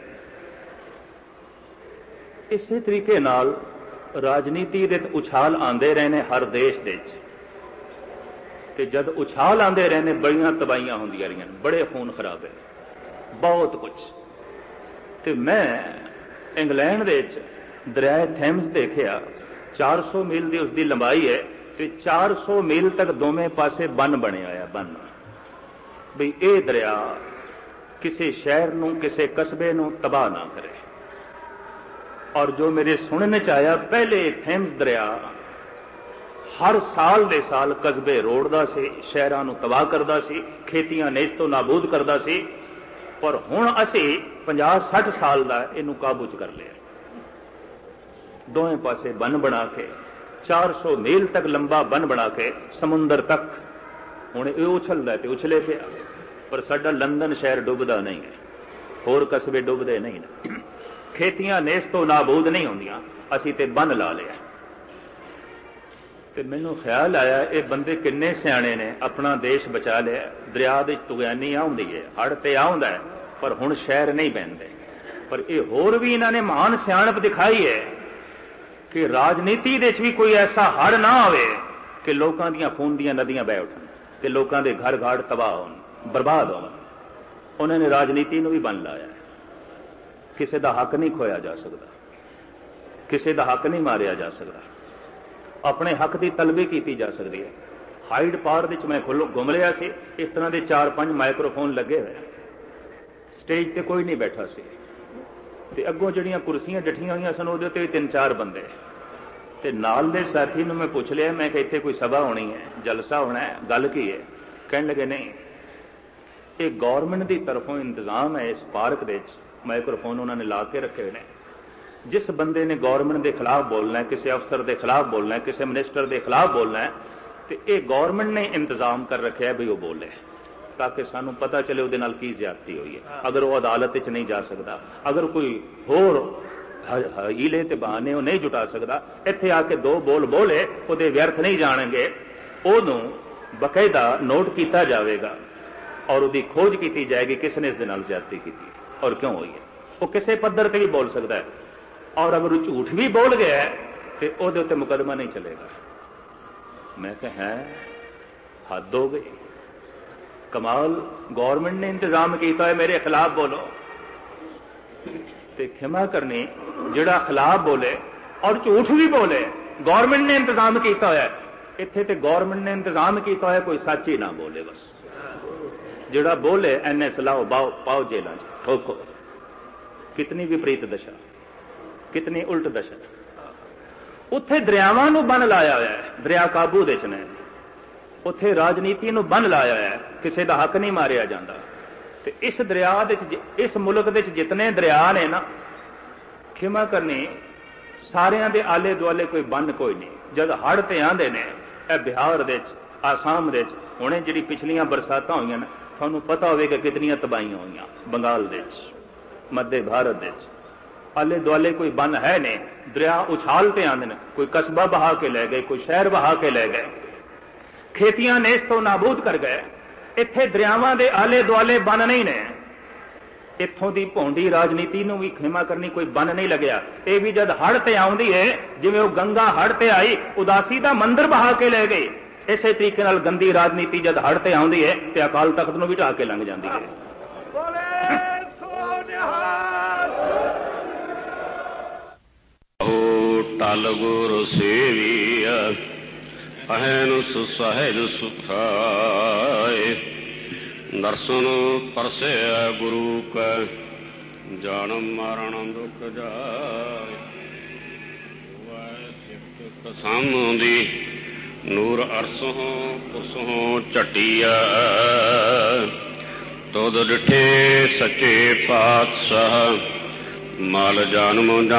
ਇਸੇ ਤਰੀਕੇ ਨਾਲ ਰਾਜਨੀਤੀ ਦੇ ਉਛਾਲ ਆਉਂਦੇ ਰਹੇ ਨੇ ਹਰ ਦੇਸ਼ ਦੇ ਵਿੱਚ, ਤੇ ਜਦ ਉਛਾਲ ਆਉਂਦੇ ਰਹੇ ਨੇ ਬੜੀਆਂ ਤਬਾਹੀਆਂ ਹੁੰਦੀਆਂ ਰਹੀਆਂ, ਬੜੇ ਖੂਨ ਖਰਾਬੇ, ਬਹੁਤ ਕੁਝ। ਤੇ ਮੈਂ ਇੰਗਲੈਂਡ ਦੇ ਵਿੱਚ ਦਰਿਆ ਥੈਮਸ ਦੇਖਿਆ, ਚਾਰ ਸੌ ਮੀਲ ਦੀ ਉਸਦੀ ਲੰਬਾਈ ਹੈ ਤੇ ਚਾਰ ਸੌ ਮੀਲ ਤੱਕ ਦੋਵੇਂ ਪਾਸੇ ਬੰਨ ਬਣਿਆ ਆ। ਬੰਨ ਬਈ ਇਹ ਦਰਿਆ ਕਿਸੇ ਸ਼ਹਿਰ ਨੂੰ, ਕਿਸੇ ਕਸਬੇ ਨੂੰ ਤਬਾਹ ਨਾ ਕਰੇ। ਔਰ ਜੋ ਮੇਰੇ ਸੁਣਨ ਚ ਆਇਆ, ਪਹਿਲੇ ਥੈਮਸ ਦਰਿਆ ਹਰ ਸਾਲ ਦੇ ਸਾਲ ਕਸਬੇ ਰੋੜਦਾ ਸੀ, ਸ਼ਹਿਰਾਂ ਨੂੰ ਤਬਾਹ ਕਰਦਾ ਸੀ, ਖੇਤੀਆਂ ਨੇਜ਼ ਤੋਂ ਨਾਬੂਦ ਕਰਦਾ ਸੀ। ਪਰ ਹੁਣ ਅਸੀਂ ਪੰਜਾਹ ਸੱਠ ਸਾਲ ਦਾ ਇਹਨੂੰ ਕਾਬੂ ਚ ਕਰ ਲਿਆ। ਦੋਵੇਂ ਪਾਸੇ ਬੰਨ ਬਣਾ ਕੇ, ਚਾਰ ਸੌ ਮੀਲ ਤੱਕ ਲੰਬਾ ਬੰਨ ਬਣਾ ਕੇ ਸਮੁੰਦਰ ਤੱਕ। ਹੁਣ ਇਹ ਉਛਲਦਾ ਤੇ ਉਛਲੇ ਪਿਆ, ਪਰ ਸਾਡਾ ਲੰਦਨ ਸ਼ਹਿਰ ਡੁੱਬਦਾ ਨਹੀਂ ਹੈ, ਹੋਰ ਕਸਬੇ ਡੁੱਬਦੇ ਨਹੀਂ ਨੇ, ਖੇਤੀਆਂ ਨੇਜ਼ ਤੋਂ ਨਾਬੂਦ ਨਹੀਂ ਹੁੰਦੀਆਂ, ਅਸੀਂ ਤੇ ਬੰਨ ਲਾ ਲਿਆ। ਤੇ ਮੈਨੂੰ ਖਿਆਲ ਆਇਆ ਇਹ ਬੰਦੇ ਕਿੰਨੇ ਸਿਆਣੇ ਨੇ, ਆਪਣਾ ਦੇਸ਼ ਬਚਾ ਲਿਆ। ਦਰਿਆ ਦੇ ਤੁਗਿਆਨੀ ਆਉਂਦੀ ਹੈ, ਹੜ੍ਹ ਤੇ ਆਉਂਦਾ ਹੈ, ਪਰ ਹੁਣ ਸ਼ਹਿਰ ਨਹੀਂ ਬਹਿੰਦੇ। ਪਰ ਇਹ ਹੋਰ ਵੀ ਇਹਨਾਂ ਨੇ ਮਹਾਨ ਸਿਆਣਪ ਦਿਖਾਈ ਹੈ ਕਿ ਰਾਜਨੀਤੀ ਦੇ ਵਿੱਚ ਵੀ ਕੋਈ ਐਸਾ ਹੜ੍ਹ ਨਾ ਆਵੇ ਕਿ ਲੋਕਾਂ ਦੀਆਂ ਖੂਨ ਦੀਆਂ ਨਦੀਆਂ ਵਹਿ ਉੱਠਣ ਤੇ ਲੋਕਾਂ ਦੇ ਘਰ ਘਾੜ ਤਬਾਹ ਹੋਣ, ਬਰਬਾਦ ਹੋਣ। ਉਹਨਾਂ ਨੇ ਰਾਜਨੀਤੀ ਨੂੰ ਵੀ ਬੰਨ ਲਾਇਆ। ਕਿਸੇ ਦਾ ਹੱਕ ਨਹੀਂ ਖੋਇਆ ਜਾ ਸਕਦਾ, ਕਿਸੇ ਦਾ ਹੱਕ ਨਹੀਂ ਮਾਰਿਆ ਜਾ ਸਕਦਾ, ਆਪਣੇ ਹੱਕ ਦੀ ਤਲਬੀ ਕੀਤੀ ਜਾ ਸਕਦੀ ਹੈ। ਹਾਈਡ ਪਾਰਕ ਵਿੱਚ ਮੈਂ ਘੁੰਮ ਰਿਹਾ ਸੀ, ਇਸ ਤਰ੍ਹਾਂ ਦੇ ਚਾਰ ਪੰਜ ਮਾਈਕਰੋਫੋਨ ਲੱਗੇ ਹੋਏ, ਸਟੇਜ ਤੇ ਕੋਈ ਨਹੀਂ ਬੈਠਾ ਸੀ ਤੇ ਅੱਗੋਂ ਜਿਹੜੀਆਂ ਕੁਰਸੀਆਂ ਡੱਠੀਆਂ ਹੋਈਆਂ ਸਨ ਉਹਦੇ ਉੱਤੇ ਤਿੰਨ ਚਾਰ ਬੰਦੇ। ਤੇ ਨਾਲ ਦੇ ਸਾਥੀ ਨੂੰ ਮੈਂ ਪੁੱਛ ਲਿਆ, ਮੈਂ ਕਿ ਇੱਥੇ ਕੋਈ ਸਭਾ ਹੋਣੀ ਹੈ, ਜਲਸਾ ਹੋਣਾ ਹੈ, ਗੱਲ ਕੀ ਹੈ? ਕਹਿਣ ਲੱਗੇ ਨਹੀਂ, ਇਹ ਗੌਰਮੈਂਟ ਦੀ ਤਰਫੋਂ ਇੰਤਜ਼ਾਮ ਹੈ। ਇਸ ਪਾਰਕ ਦੇ ਵਿੱਚ ਮਾਈਕਰੋਫੋਨ ਉਹਨਾਂ ਨੇ ਲਾ ਕੇ ਰੱਖੇ ਹੋਏ ਨੇ। ਜਿਸ ਬੰਦੇ ਨੇ ਗੌਰਮੈਂਟ ਦੇ ਖਿਲਾਫ ਬੋਲਣਾ ਹੈ, ਕਿਸੇ ਅਫਸਰ ਦੇ ਖਿਲਾਫ ਬੋਲਣਾ ਹੈ, ਕਿਸੇ ਮਿਨਿਸਟਰ ਦੇ ਖਿਲਾਫ ਬੋਲਣਾ ਹੈ, ਤੇ ਇਹ ਗੌਰਮੈਂਟ ਨੇ ਇੰਤਜ਼ਾਮ ਕਰ ਰੱਖਿਆ ਵੀ ਉਹ ਬੋਲੇ, ताकि सानू पता चले ਉਹਦੇ ਨਾਲ ਕੀ ਜ਼ਿਆਦਤੀ ਹੋਈ ਹੈ। अगर वो अदालत ਵਿੱਚ नहीं जा सकता, अगर कोई होर हीले ते बहाने वो नहीं जुटा सकता, ਇੱਥੇ आके दो बोल बोले ਉਹਦੇ व्यर्थ नहीं जाणगे। ਉਹਨੂੰ बकायदा नोट किया जाएगा और ਉਹਦੀ खोज की जाएगी किसने इस दे नाल ਜ਼ਿਆਦਤੀ की और क्यों हुई है। वो किसी पद्धर ते भी बोल सकता है, और अगर वो झूठ भी बोल गया तो ਉਹਦੇ ਉੱਤੇ मुकदमा नहीं चलेगा। मैं कहा है हद हो गई, कमाल। गौरमेंट ने इंतजाम किया है मेरे खिलाफ बोलो, ते क्षमा करनी जिहड़ा खिलाफ बोले और झूठ भी बोले, गौरमेंट ने इंतजाम किया है। इत्थे ते गौरमेंट ने इंतजाम किया है कोई सच ही ना बोले, बस जिहड़ा बोले एन एस लाओ बाओ पाओ जेलों च ठोको। कितनी विपरीत दशा, कितनी उल्ट दशा। उत्थे दरियावां नूं बन लाया होया है, दरिया काबू दे च ने। उत्थे राजनीति नूं बन लाया है, किसी का हक नहीं मारिया जाता। ते इस दरिया दे इस मुल्क दे जितने दरिया ने ना, क्षमा करनी सारियां दे आले दुआले कोई बन कोई नहीं। जब हड़ ते आंदे ने बिहार दे आसाम दे हुणे जिहड़ी पिछलियां बरसातां होईयां ने, तुहानूं पता होवेगा कितनियां तबाहियां होईयां। बंगाल दे मध्य भारत दे आले दुआले कोई बन है नहीं, दरिया उछालते आंदे ने। कोई कस्बा बहा के ले गए, कोई शहर बहा के ले गए, खेतियां नेस तो नाबूद कर गए। इत्थे दरियावां दे आले दुआले बन नहीं ने। इत्थों दी भौंडी राजनीति नूं भी खेमा करनी कोई बन नहीं लग्या। ये भी जद हड़ ते आउंदी है, जिवें वो गंगा हड़ ते आई उदासी दा मंदिर बहा के ले गई, इसे तरीके नाल गंदी राजनीति जद हड़ ते आउंदी है ते अकाल तख्त नूं भी ढा के लंघ जांदी है। टल गुरु सेविया अहन सुसहज सुखाए, दर्शन परसे गुरु का जान मरण दुख जाए। ਸਾਮੁੰਦੀ ਨੂਰ ਅਰਸੋਂ ਕੁਰਸੋਂ ਝਟੀਆ ਤੁਧ ਡਿਠੇ ਸੱਚੇ ਪਾਤਸ਼ਾਹ ਮਲ ਜਨਮ